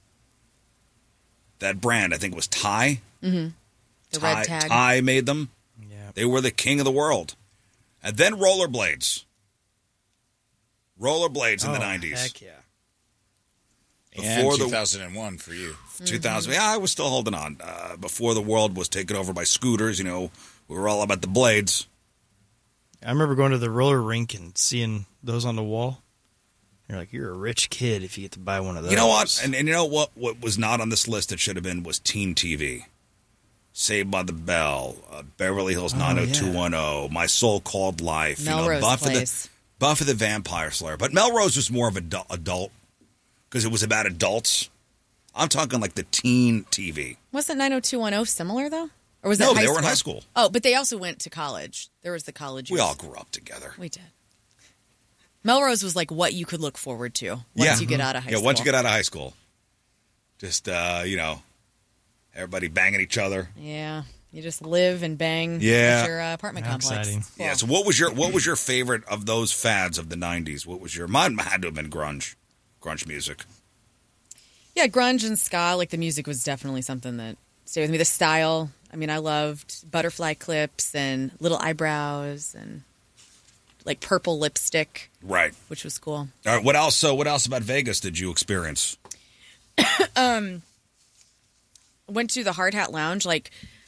that brand, I think it was Ty. the Ty, red tag. Ty made them. Yeah. They were the king of the world. And then rollerblades. Rollerblades in the Oh, nineties. Heck yeah. And Before the- two thousand one for you. two thousand. Yeah, I was still holding on. Uh, before the world was taken over by scooters, you know, we were all about the blades. I remember going to the roller rink and seeing those on the wall. You're like, you're a rich kid if you get to buy one of those. You know what? And, and you know what? What was not on this list that should have been was Teen T V. Saved by the Bell, uh, Beverly Hills nine oh two one oh, My So Called Life, Melrose you know, Buffy Place. the Buffy the Vampire Slayer. But Melrose was more of an adult, adult because it was about adults. I'm talking like the teen T V. Wasn't nine oh two one oh similar though? Or was No, that high they school? were in high school. Oh, but they also went to college. There was the college We years. all grew up together. We did. Melrose was like what you could look forward to once Yeah. you get out of high Yeah, school. once you get out of high school, just uh, you know, everybody banging each other. Yeah, you just live and bang Yeah. at your uh, apartment How complex. exciting. Cool. Yeah. So what was your what was your favorite of those fads of the nineties? What was your mine had to have been grunge, grunge music. Yeah, grunge and ska, like the music was definitely something that stayed with me. The style, I mean, I loved butterfly clips and little eyebrows and like purple lipstick, Right. which was cool. All right. What else? So what else about Vegas did you experience? Went to the Hard Hat Lounge, like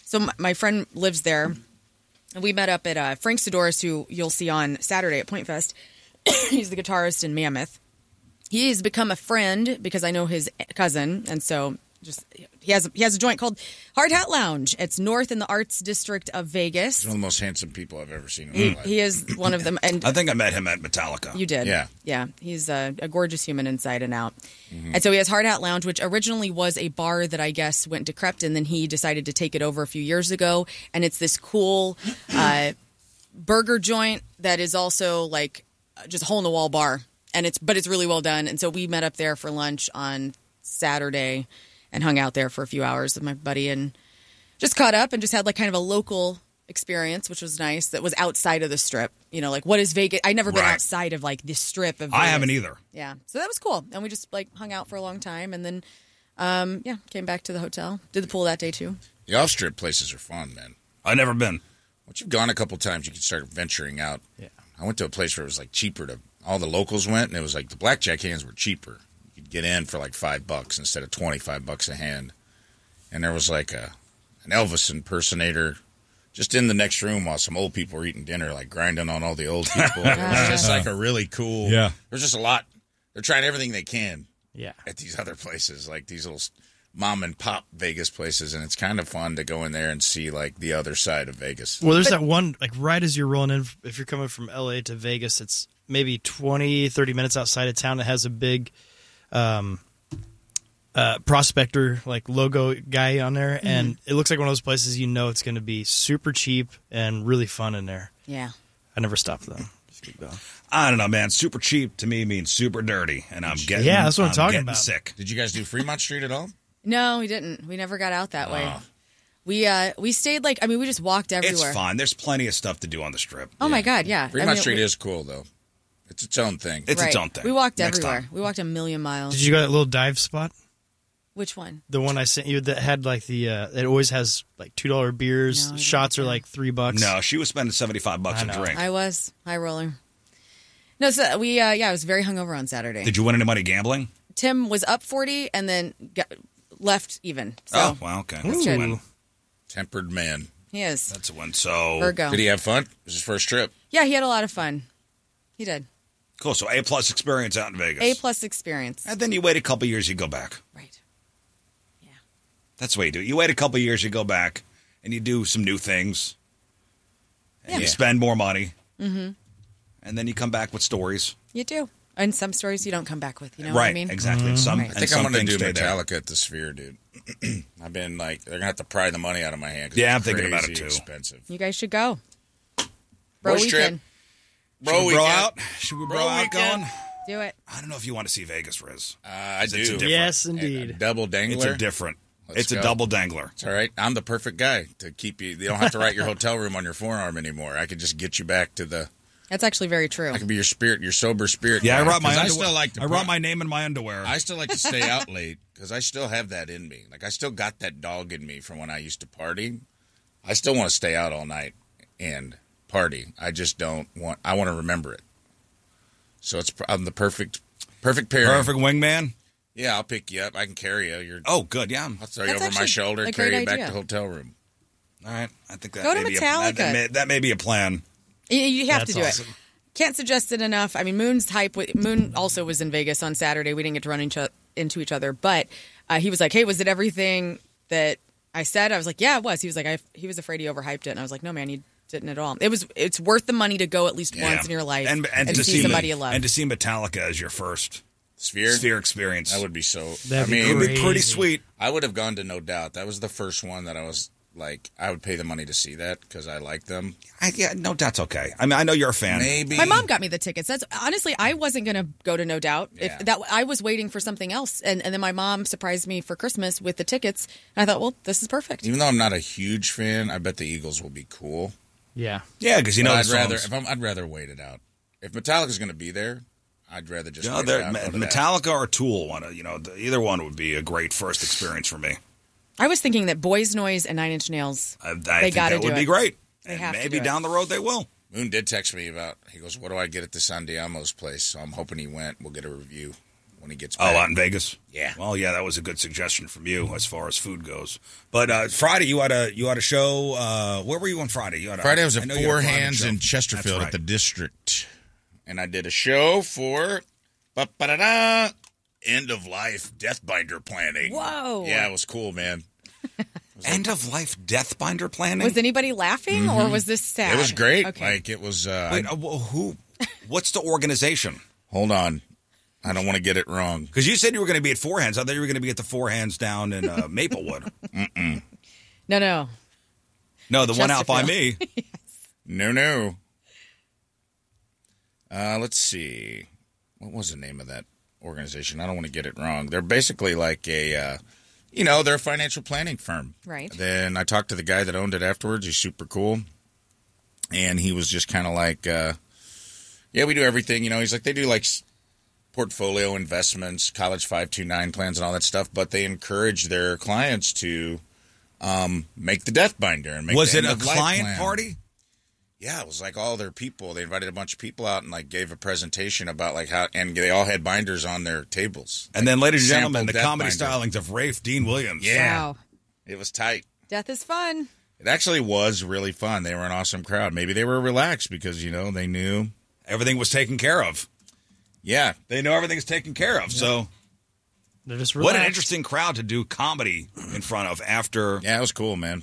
So my, my friend lives there. And we met up at uh, Frank Sidoris, who you'll see on Saturday at Point Fest. He's the guitarist in Mammoth. He's become a friend because I know his cousin, and so just he has he has a joint called Hard Hat Lounge. It's north in the Arts District of Vegas. He's one of the most handsome people I've ever seen in He, my life. he is one of them. And I think I met him at Metallica. you did, Yeah. yeah. He's a, a gorgeous human inside and out. Mm-hmm. And so he has Hard Hat Lounge, which originally was a bar that I guess went decrepit, and then he decided to take it over a few years ago. And it's this cool uh, burger joint that is also like just a hole in the wall bar, and it's but it's really well done. And so we met up there for lunch on Saturday and hung out there for a few hours with my buddy and just caught up and just had like kind of a local experience, which was nice. That was outside of the strip. You know, like what is Vegas? I'd never been Right. outside of like this strip of Vegas. I haven't either. Yeah, so that was cool, and we just like hung out for a long time, and then um, yeah, came back to the hotel. Did the pool that day too. The off-strip places are fun, man. I've never been. Once you've gone a couple times, you can start venturing out. Yeah. I went to a place where it was like cheaper to. All the locals went, and it was like the blackjack hands were cheaper. You could get in for like five bucks instead of twenty-five bucks a hand. And there was like a an Elvis impersonator just in the next room while some old people were eating dinner, like grinding on all the old people. It was just like a really cool. Yeah. There's just a lot. They're trying everything they can Yeah. at these other places, like these little mom and pop Vegas places, and it's kind of fun to go in there and see like the other side of Vegas. Well, there's that one, like right as you're rolling in, if you're coming from L A to Vegas, it's maybe twenty, thirty minutes outside of town. It has a big um, uh, prospector, like logo guy on there. Mm-hmm. And it looks like one of those places you know it's going to be super cheap and really fun in there. Yeah. I never stopped though. Just keep going. I don't know, man. Super cheap to me means super dirty, and I'm getting Yeah, that's what I'm talking getting about. sick. Did you guys do Fremont Street at all? No, we didn't. We never got out that way. Oh. We uh we stayed like I mean we just walked everywhere. It's fine. There's plenty of stuff to do on the strip. Oh my god, yeah. Fremont I mean, Street we, is cool though. It's its own thing. It's its right. own thing. We walked Next everywhere. time. We walked a million miles. Did you go to that little dive spot? Which one? The one I sent you that had like the, uh, it always has like two dollar beers. No, I don't Shots are know. like three bucks. No, she was spending seventy-five bucks I a know. drink. I was high roller. No, so we uh yeah, I was very hungover on Saturday. Did you win any money gambling? Tim was up forty and then got, left even. So Oh, well, okay. That's Ooh. a win. Tempered man. he is. That's a win. So Virgo. Did he have fun? It was his first trip. Yeah, he had a lot of fun. He did. cool. So A plus experience out in Vegas. A plus experience. And then you wait a couple years, you go back. Right. That's the way you do it. You wait a couple years, you go back, and you do some new things. And you Yeah. spend more money. Mm-hmm. And then you come back with stories. You do. And some stories you don't come back with, you know right, what I mean? exactly. Some, Right. and I think some I'm going to things do stay there. Metallica at the Sphere, dude. I've been like, they're going to have to pry the money out of my hand. 'cause Yeah, it's I'm thinking about crazy it, too. Expensive. You guys should go. Bro Boys trip. weekend. Bro, Should we bro weekend. out? Should we bro, Bro out weekend. going? Do it. I don't know if you want to see Vegas, Riz. Uh, I It's do. a different- Yes, A- a indeed. double dangler. It's a different. Let's it's go. a double dangler. It's all right. I'm the perfect guy to keep you. You don't have to write your hotel room on your forearm anymore. I can just get you back to the. That's actually very true. I can be your spirit, your sober spirit. Yeah, I guy. wrote my 'Cause I underwear. still like to. I wrote put- my name in my underwear. I still like to stay out late because I still have that in me. Like I still got that dog in me from when I used to party. I still want to stay out all night and party. I just don't want. I want to remember it. So it's I'm the perfect, perfect pairing. Perfect wingman. Yeah, I'll pick you up. I can carry you. You're. Oh, good. Yeah. I'll throw you That's over my actually shoulder, a and carry great you back idea. to hotel room. All right. I think that Go to may be a- Metallica. that, may, that may be a plan. You, you have That's to do awesome. it. Can't suggest it enough. I mean, Moon's hype. With, Moon also was in Vegas on Saturday. We didn't get to run into, into each other, but uh, he was like, "Hey, was it everything that I said?" I was like, "Yeah, it was." He was like, I, "He was afraid he overhyped it," and I was like, "No, man, you didn't at all. It was. It's worth the money to go at least Yeah. once in your life and, and, to to see somebody Me- you love." and to see Metallica as your first Sphere. sphere experience. That would be so. That'd I be mean, It would be Crazy. pretty sweet. I would have gone to No Doubt. That was the first one that I was like, I would pay the money to see that because I like them. I, yeah, no, that's okay. I mean, I know you're a fan. Maybe My mom got me the tickets. That's honestly, I wasn't going to go to No Doubt. Yeah. If that, I was waiting for something else, and, and then my mom surprised me for Christmas with the tickets. And I thought, well, this is perfect. Even though I'm not a huge fan, I bet the Eagles will be cool. Yeah. Yeah, because you know But the I'd rather, songs. if I'm, I'd rather wait it out. If Metallica's going to be there, I'd rather just You know, wait they're- it out. and go to that. Metallica or Tool, one of- you know, the, either one would be a great first experience for me. I was thinking that Boys Noise and Nine Inch Nails. I, I They think gotta that do would it. be great. They and have to maybe do it. down the road they will. Moon did text me about, he goes, what do I get at the San Diamo's place? So I'm hoping he went. We'll get a review. when he gets Oh, back. out in Vegas. Yeah. Well, yeah, that was a good suggestion from you as far as food goes. But uh, Friday, you had a you had a show. Uh, where were you on Friday? You had a, Friday was I at know you had Four a private Hands show. in Chesterfield That's at the right. District. And I did a show for ba-ba-da-da, end of life death binder planning. Whoa. Yeah, it was cool, man. End of life death binder planning. Was anybody laughing or was this sad? It was great. Okay. Like it was. Uh, Wait, I- uh, wh- who? What's the organization? hold on, I don't want to get it wrong. Because you said you were going to be at Four Hands. I thought you were going to be at the Four Hands down in uh, Maplewood. no, no. No, the one out by me. Chesterfield. No, no. Uh, let's see. What was the name of that organization? I don't want to get it wrong. They're basically like a, uh, you know, they're a financial planning firm. Right. Then I talked to the guy that owned it afterwards. He's super cool. And he was just kind of like, uh, yeah, we do everything. You know, he's like, they do like s- portfolio investments, college five two nine plans and all that stuff, but they encourage their clients to um, make the death binder. And make Was the it a end-of-life client plan. party? Yeah, it was like all their people. They invited a bunch of people out and like gave a presentation about like how, and they all had binders on their tables. And then, ladies and Sample gentlemen, the death comedy binder. stylings of Rafe Dean Williams. Yeah. Wow. It was tight. Death is fun. It actually was really fun. They were an awesome crowd. Maybe they were relaxed because, you know, they knew. Everything was taken care of. Yeah. They know everything's taken care of. So, They're just what an relaxed. interesting crowd to do comedy in front of after. Yeah, it was cool, man.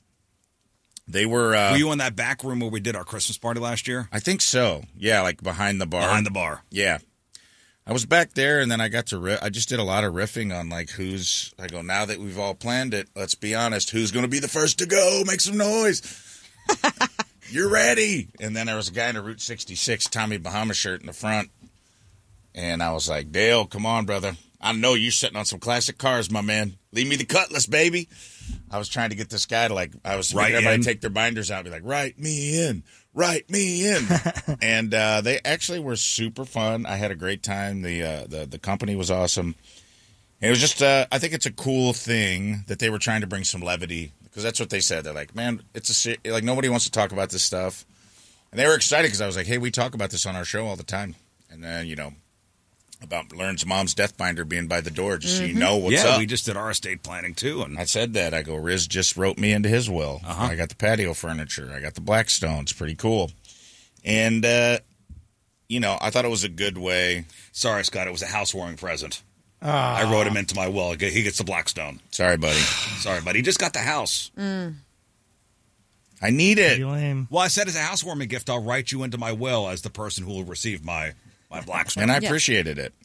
They were, uh, Were you in that back room where we did our Christmas party last year? I think so. Yeah, like behind the bar. Behind the bar. Yeah. I was back there, and then I got to riff. I just did a lot of riffing on, like, who's... I go, now that we've all planned it, let's be honest, who's going to be the first to go? Make some noise. You're ready. And then there was a guy in a Route sixty-six Tommy Bahama shirt in the front, and I was like, Dale, come on, brother. I know you're sitting on some classic cars, my man. Leave me the Cutlass, baby. I was trying to get this guy to, like... I was Write making everybody in. take their binders out and be like, write me in. Write me in. And uh, they actually were super fun. I had a great time. The uh, the the company was awesome. And it was just, uh, I think it's a cool thing that they were trying to bring some levity, because that's what they said. They're like, man, it's a se- like nobody wants to talk about this stuff. And they were excited because I was like, hey, we talk about this on our show all the time. And then, you know, about Learn's mom's death binder being by the door, just so you know what's yeah, up. we just did our estate planning too. And I said that. I go, Riz just wrote me into his will. Uh-huh. I got the patio furniture. I got the Blackstones. Pretty cool. And, uh, you know, I thought it was a good way. sorry, Scott, it was a housewarming present. Ah. I wrote him into my will. He gets the Blackstone. Sorry, buddy. Sorry, but he just got the house. I need Pretty it. lame. Well, I said as a housewarming gift, I'll write you into my will as the person who will receive my, my Blackstone. And I Yeah. appreciated it.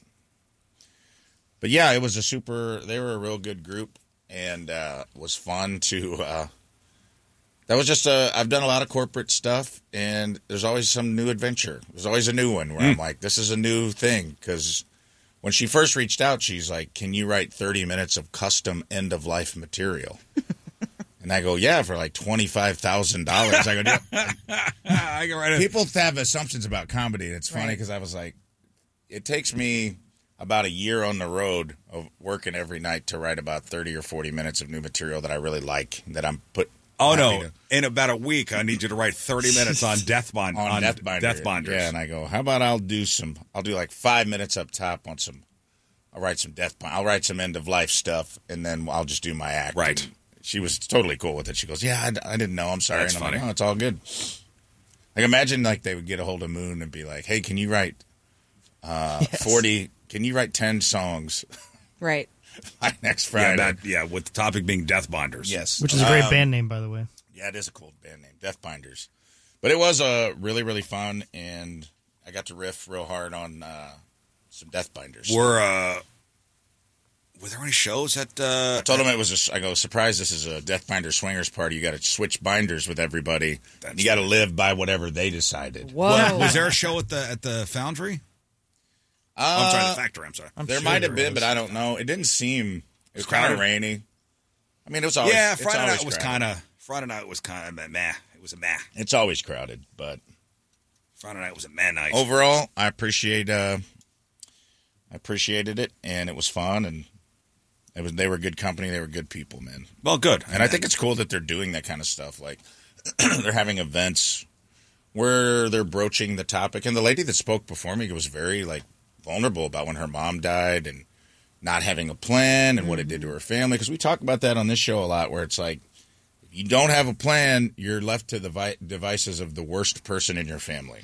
But, yeah, it was a super – they were a real good group, and uh, it was fun to uh, – that was just a – I've done a lot of corporate stuff, and there's always some new adventure. There's always a new one where I'm like, this is a new thing, because – when she first reached out, she's like, can you write thirty minutes of custom end-of-life material? And I go, yeah, for like twenty-five thousand dollars. I go, yeah. I can write it. People have assumptions about comedy, and it's funny Right. because I was like, it takes me about a year on the road of working every night to write about thirty or forty minutes of new material that I really like, that I'm put. Oh, happy no. to- In about a week, I need you to write thirty minutes on death bond on, death binder. Death binders. Yeah, and I go, how about I'll do some, I'll do like five minutes up top on some, I'll write some death, I'll write some end-of-life stuff, and then I'll just do my act. Right. And she was totally cool with it. She goes, yeah, I, I didn't know, I'm sorry. That's and I'm funny. like, oh, it's all good. Like, imagine like they would get a hold of Moon and be like, hey, can you write uh, Yes. forty, can you write ten songs Right. by next Yeah, Friday? that, yeah, with the topic being death binders. Yes. Which is a great Um, band name, by the way. Yeah, it is a cool band name, Death Binders. But it was uh, really, really fun, and I got to riff real hard on uh, some Death Binders. Were, uh, were there any shows at, uh, I told him it was a, I go, surprise, this is a Death Binder swingers party. You got to switch binders with everybody. That's You got to live by whatever they decided. Whoa. What, was there a show at the at the Foundry? Uh, oh, I'm sorry, the Factory. I'm sorry. I'm there sure might have there been, was. but I don't know. It didn't seem, it was crowded? kind of rainy. I mean, it was always, yeah, it's Friday always night was crowded. kind of Friday night was kind of meh. It was a meh. It's always crowded, but Friday night was a meh night. overall, I appreciate, uh, I appreciated it, and it was fun, and it was, they were good company. They were good people, man. Well, good. And I think it's cool that they're doing that kind of stuff. Like, they're having events where they're broaching the topic. And the lady that spoke before me was very, like, vulnerable about when her mom died and not having a plan and what it did to her family. Because we talk about that on this show a lot, where it's like, if you don't have a plan, you're left to the vi- devices of the worst person in your family.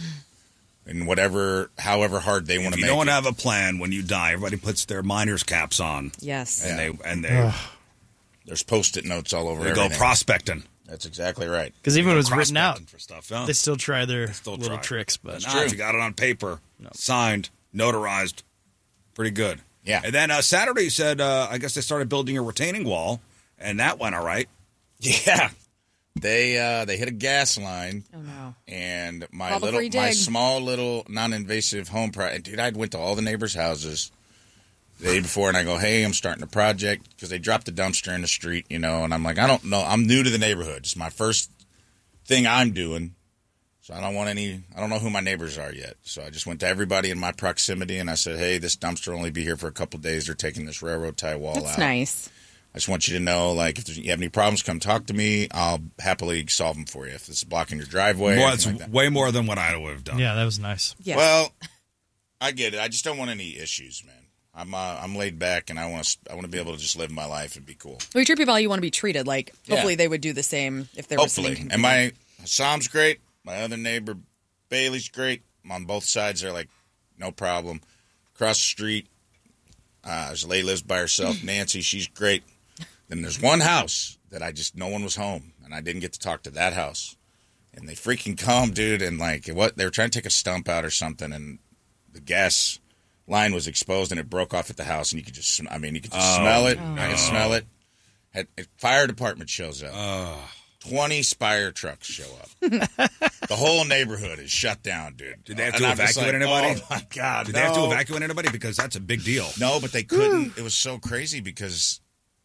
And whatever, however hard they want to If make you don't it. have a plan when you die, everybody puts their miner's caps on. Yes. And Yeah. they and they, There's Post-it notes all over they everything. go prospecting. That's exactly right. Because even when it was written out, Prospecting for stuff. Huh? they still try their still little try. tricks. But Nah, if you got it on paper, signed, notarized, pretty good. Yeah. And then uh, Saturday, you said, uh, I guess they started building a retaining wall, and that went all right. Yeah. They uh, they hit a gas line. Oh, no. And my Call the little, free my dig. small little non-invasive home project. Dude, I went to all the neighbors' houses the day before, and I go, "Hey, I'm starting a project," because they dropped the dumpster in the street, you know. And I'm like, I don't know. I'm new to the neighborhood. It's my first thing I'm doing, so I don't want any. I don't know who my neighbors are yet. So I just went to everybody in my proximity, and I said, "Hey, this dumpster will only be here for a couple days. They're taking this railroad tie wall That's out. nice. I just want you to know, like, if you have any problems, come talk to me. I'll happily solve them for you. If it's blocking your driveway, More, or it's anything like that." way more than what I would have done. yeah, that was nice. Yeah. Well, I get it. I just don't want any issues, man. I'm uh, I'm laid back, and I want to I want to be able to just live my life and be cool. Well, you treat people how you want to be treated. Like, Yeah. hopefully they would do the same if they were Hopefully. listening. And my Sam's great. My other neighbor Bailey's great. On both sides, they're like, no problem. Across the street, uh, there's a lady lives by herself. Nancy, she's great. Then there's one house that I just no one was home, and I didn't get to talk to that house. And they freaking come, dude, and like what they were trying to take a stump out or something, and the gas line was exposed and it broke off at the house, and you could just I mean you could just Oh, smell it. no. I could smell it. Had, fire department shows up. twenty Spire trucks show up. The whole neighborhood is shut down, dude. Did they have And to I'm just evacuate like, anybody? Oh my god! Did they have to no. evacuate anybody? Because that's a big deal. No, but they couldn't. It was so crazy because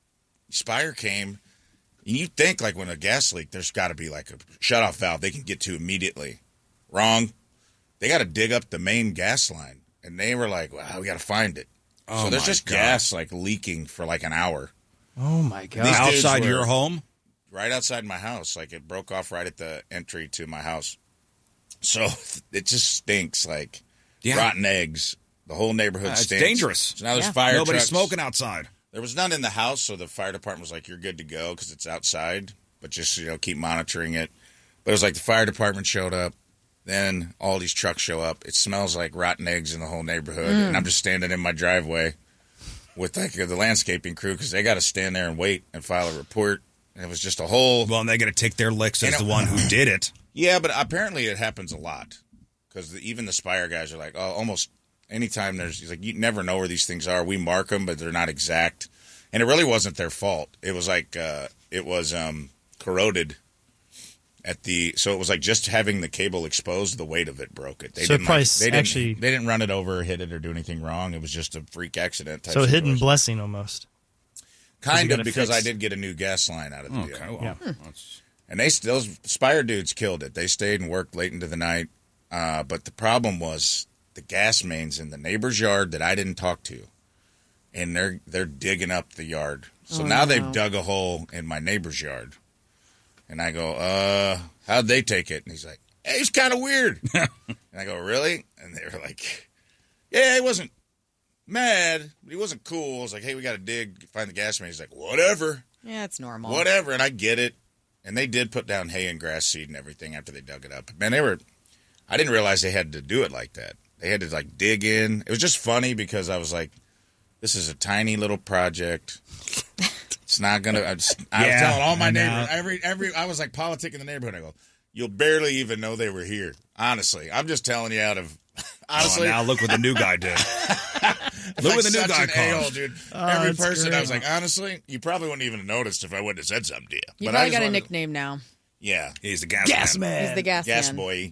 Spire came, and you think like when a gas leak, there's got to be like a shutoff valve they can get to immediately. Wrong. They got to dig up the main gas line, and they were like, "Wow, we got to find it." Oh, so there's my just God. gas like leaking for like an hour Oh my god! These dudes Outside were- your home? right outside my house. Like it broke off right at the entry to my house. So it just stinks like Yeah. rotten eggs. The whole neighborhood Uh, it's stinks. dangerous. So now there's Yeah. fire Nobody's trucks. smoking outside. There was none in the house, so the fire department was like, "You're good to go," because it's outside. But just you know, keep monitoring it. But it was like the fire department showed up, then all these trucks show up. It smells like rotten eggs in the whole neighborhood, and I'm just standing in my driveway with like the landscaping crew because they got to stand there and wait and file a report. And it was just a whole Well, and they're going to take their licks as You know- the one who did it. yeah, but apparently it happens a lot because even the Spire guys are like, oh, almost anytime there's he's like you never know where these things are. We mark them, but they're not exact, and it really wasn't their fault. It was like uh, it was um, corroded at the so it was like just having the cable exposed, the weight of it broke it. They So didn't probably like, they didn't, actually- they didn't run it over, hit it, or do anything wrong. It was just a freak accident. Type So a hidden situation. blessing almost. kind you of gotta because fix- I did get a new gas line out of the Okay, deal. well, Yeah. that's- And they those Spire dudes killed it. They stayed and worked late into the night. Uh, but the problem was the gas mains in the neighbor's yard that I didn't talk to, and they're they're digging up the yard. So Oh, now no. they've dug a hole in my neighbor's yard, and I go, "Uh, how'd they take it?" And he's like, "Hey, it's kind of weird." And I go, "Really?" And they were like, "Yeah, he wasn't mad, but he wasn't cool." I was like, "Hey, we got to dig, find the gas main." He's like, "Whatever." Yeah, it's normal. Whatever, and I get it. And they did put down hay and grass seed and everything after they dug it up. Man, they were. I didn't realize they had to do it like that. They had to like dig in. It was just funny because I was like, "This is a tiny little project. It's not gonna." I, just, I was Yeah, telling all my I know. neighbors every every. I was like politicking the neighborhood. I go, "You'll barely even know they were here." Honestly, I'm just telling you out of. Honestly, Oh, now look what the new guy did. It's Look like what the new such guy an caused. a-hole, dude. Oh, Every that's person, I great. was like, honestly, you probably wouldn't even have noticed if I wouldn't have said something to you. You But I probably just got a wanted- nickname now. Yeah, He's the gas, Gas man. man. He's the gas, gas man. boy.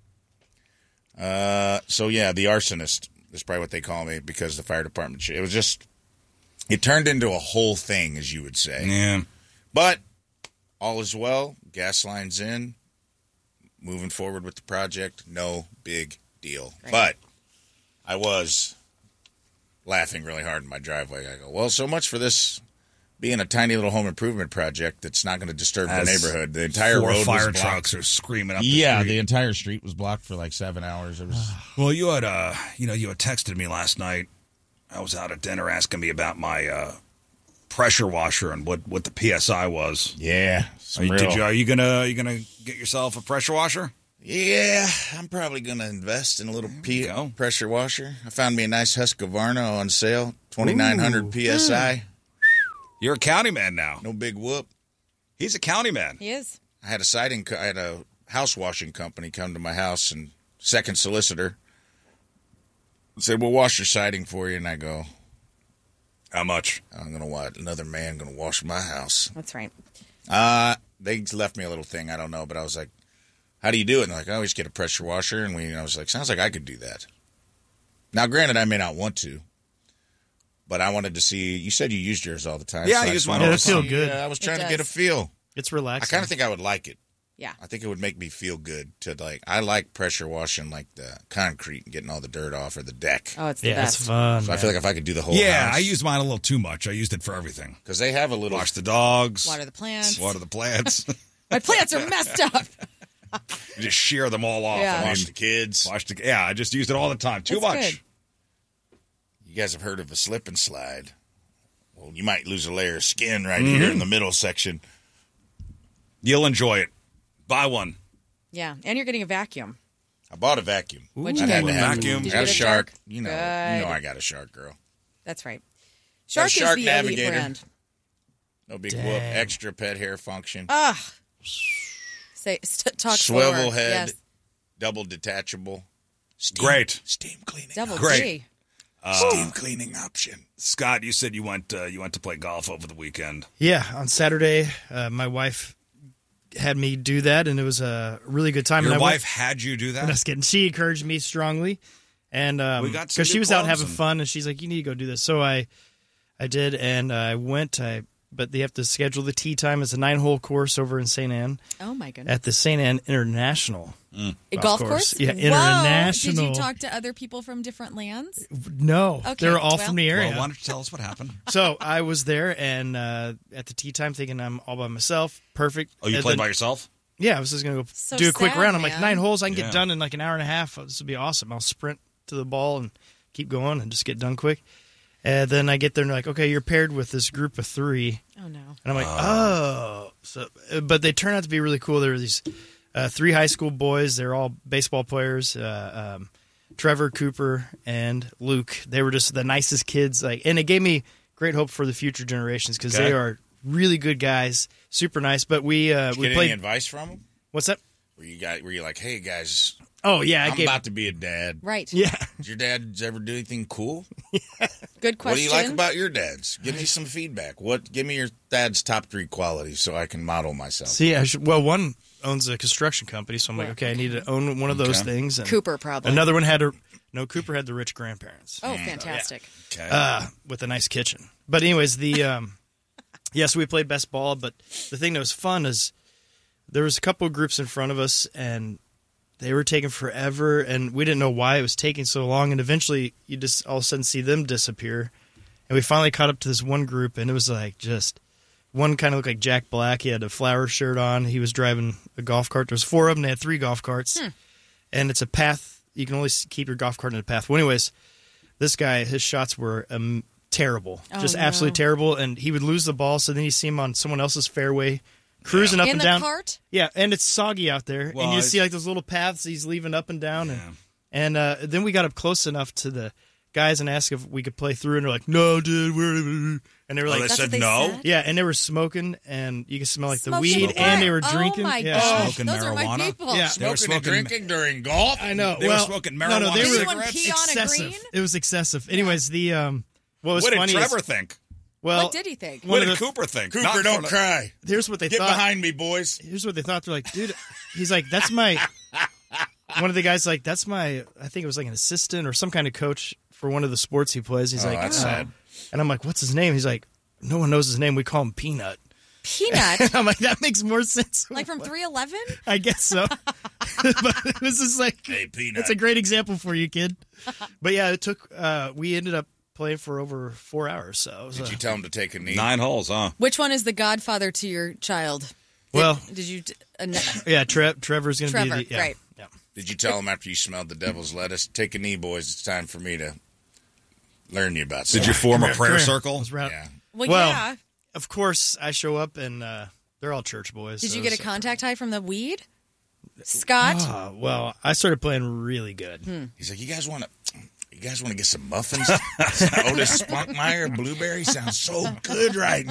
Uh, so yeah, the arsonist is probably what they call me because the fire department. It was just, it turned into a whole thing, as you would say. Yeah. But all is well. Gas lines in. Moving forward with the project. No big deal. Great. But I was laughing really hard in my driveway. I go, well, so much for this being a tiny little home improvement project that's not going to disturb As the neighborhood. The entire four road fire was trucks blocked. are screaming up the Yeah, street. the entire street was blocked for like seven hours. It was Well, you had uh, you know, you had texted me last night. I was out at dinner asking me about my uh, pressure washer and what, what the P S I was. yeah. Are some you, real- did you, are you gonna are you gonna get yourself a pressure washer? Yeah, I'm probably going to invest in a little P- go. pressure washer. I found me a nice Husqvarna on sale, twenty-nine hundred P S I. You're a county man now. No big whoop. He's a county man. He is. I had a siding, co- I had a house washing company come to my house, and second solicitor said, "We'll wash your siding for you." And I go, How much? "I'm gonna watch another man gonna wash my house." That's right. Uh they left me a little thing. I don't know, but I was like, "How do you do it?" And they're like, "I always get a pressure washer." And we, and I was like, "Sounds like I could do that." Now, granted, I may not want to, but I wanted to see. You said you used yours all the time. Yeah, I so use just mine wanted all to the time. see- It feel good. Yeah, I was It trying to get a does. feel. It's I relaxing. kind of think I would like it. Yeah. I think it would make me feel good to like. I like pressure washing like the concrete and getting all the dirt off or the deck. Oh, it's the yeah, best. it's fun. So I feel like if I could do the whole Yeah, house, I used mine a little too much. I used it for everything. because they have a little. Wash the dogs. Water the plants. Water the plants. My plants are messed up. You just shear them all off. Yeah. I mean, Wash the kids. wash the, yeah, I just used it all the time. Too That's much. good. You guys have heard of a slip and slide? Well, you might lose a layer of skin right Mm-hmm. here in the middle section. You'll enjoy it. Buy one. Yeah, and you're getting a vacuum. I bought a vacuum. What'd I you had get? to have Vacuum. it. Did I you got a get a shark. Shark? You know, Good. you know, I got a shark, girl. That's right. Got a Shark, Shark is the elite Navigator. brand. No big Dang. whoop. Extra pet hair function. Ah. Say st- talk Swivel slower. head. Yes. Double detachable. Steam, Great. Steam cleaning. Double Great. G. Steam cleaning option. Scott, you said you went uh, you went to play golf over the weekend. Yeah, on Saturday, uh, my wife had me do that, and it was a really good time. Your and I wife went, had you do I'm that? just kidding. She encouraged me strongly, and We um, got some because she new was out clubs having and- fun, and she's like, "You need to go do this." So I, I did, and I went. I but they have to schedule the tee time. It's a nine hole course over in Saint Anne Oh my goodness. at the Saint Anne International. A golf golf course. course? Yeah, Whoa. international. Did you talk to other people from different lands? No, Okay, they're all well- from the area. Well, why don't you tell us what happened? So I was there, and uh, at the tee time, thinking I'm all by myself. Perfect. Oh, you And played then- by yourself? Yeah, I was just gonna go So do a quick sad, round. I'm like man. nine holes. I can Yeah. get done in like an hour and a half. This would be awesome. I'll sprint to the ball and keep going and just get done quick. And then I get there and they're like, okay, you're paired with this group of three. Oh no. And I'm like, oh. So, uh, but they turn out to be really cool. There were these uh, three high school boys. They're all baseball players. Uh, um, Trevor, Cooper, and Luke. They were just the nicest kids. Like, and it gave me great hope for the future generations because Okay. they are really good guys, super nice. But we uh, Did you we get played. any advice from them? What's that? Were you got? Were you like, hey guys, Oh yeah, I I'm gave. about to be a dad. Right. Yeah. Did your dad ever do anything cool? Good question. What do you like about your dads? Give me some feedback. What? Give me your dad's top three qualities so I can model myself. See, I should, well, one owns a construction company, so I'm like, okay, I need to own one of those Okay. things. And Cooper, probably. Another one had a no. Cooper had the rich grandparents Oh, fantastic. Okay. uh, with a nice kitchen. But anyways, the um, yeah, so we played best ball. But the thing that was fun is there was a couple of groups in front of us, and they were taking forever, and we didn't know why it was taking so long. And eventually, you just all of a sudden see them disappear, and we finally caught up to this one group, and it was like just. One kind of looked like Jack Black. He had a flower shirt on. He was driving a golf cart. There was four of them. They had three golf carts. Hmm. And it's a path. You can only s- keep your golf cart in a path. Well, anyways, this guy, his shots were um, terrible. Oh, just no. absolutely terrible. And he would lose the ball, so then you see him on someone else's fairway, cruising up In and the down. cart? Yeah, and it's soggy out there. Well, and you it's- see like those little paths he's leaving up and down. Yeah. And, and uh, then we got up close enough to the guys and asked if we could play through, and they're like, no, dude. We're... And they were Oh, like, they That's said what they no? said? yeah, and they were smoking, and you could smell like the Smoking weed, what? and they were Oh drinking. my yeah. gosh, Smoking those are my marijuana? people. Yeah. They were Smoking and smoking- drinking during golf. I know. They were well, smoking no, no, marijuana they Did were anyone pee on a excessive. green? It was excessive. Anyways, the um, what was What did funny Trevor is, think? well, What did he think? one What of did the- Cooper think? Cooper, Not in don't front of- cry. here's what they Get thought. behind me, boys. Here's what they thought. They're like, dude, he's like, that's my. One of the guys like, that's my. I think it was like an assistant or some kind of coach for one of the sports he plays. He's Oh, like, that's "Oh." sad. And I'm like, what's his name? He's like, no one knows his name. We call him Peanut. Peanut? I'm like, that makes more sense. Like from three eleven? I guess so. But it was just like, Hey, Peanut. it's a great example for you, kid. But yeah, it took. Uh, we ended up playing for over four hours. So it was Did a- you tell him to take a knee? Nine holes, huh? Which one is the godfather to your child? Did, Well- did you? Uh, no, yeah, Tre- Trevor's going to Trevor, be the yeah, right. yeah. Did you tell him after you smelled the devil's lettuce, take a knee, boys? It's time for me to learn you about Did something. you form Come a here, prayer come here. circle? Let's round- Yeah. well, Well, yeah. Of course, I show up and uh, they're all church boys. Did so you get a it's- contact high from the weed, Scott? Ah, well, I started playing really good. Hmm. He's like, you guys want to, you guys want to get some muffins? Otis Spunkmeyer blueberry sounds so good right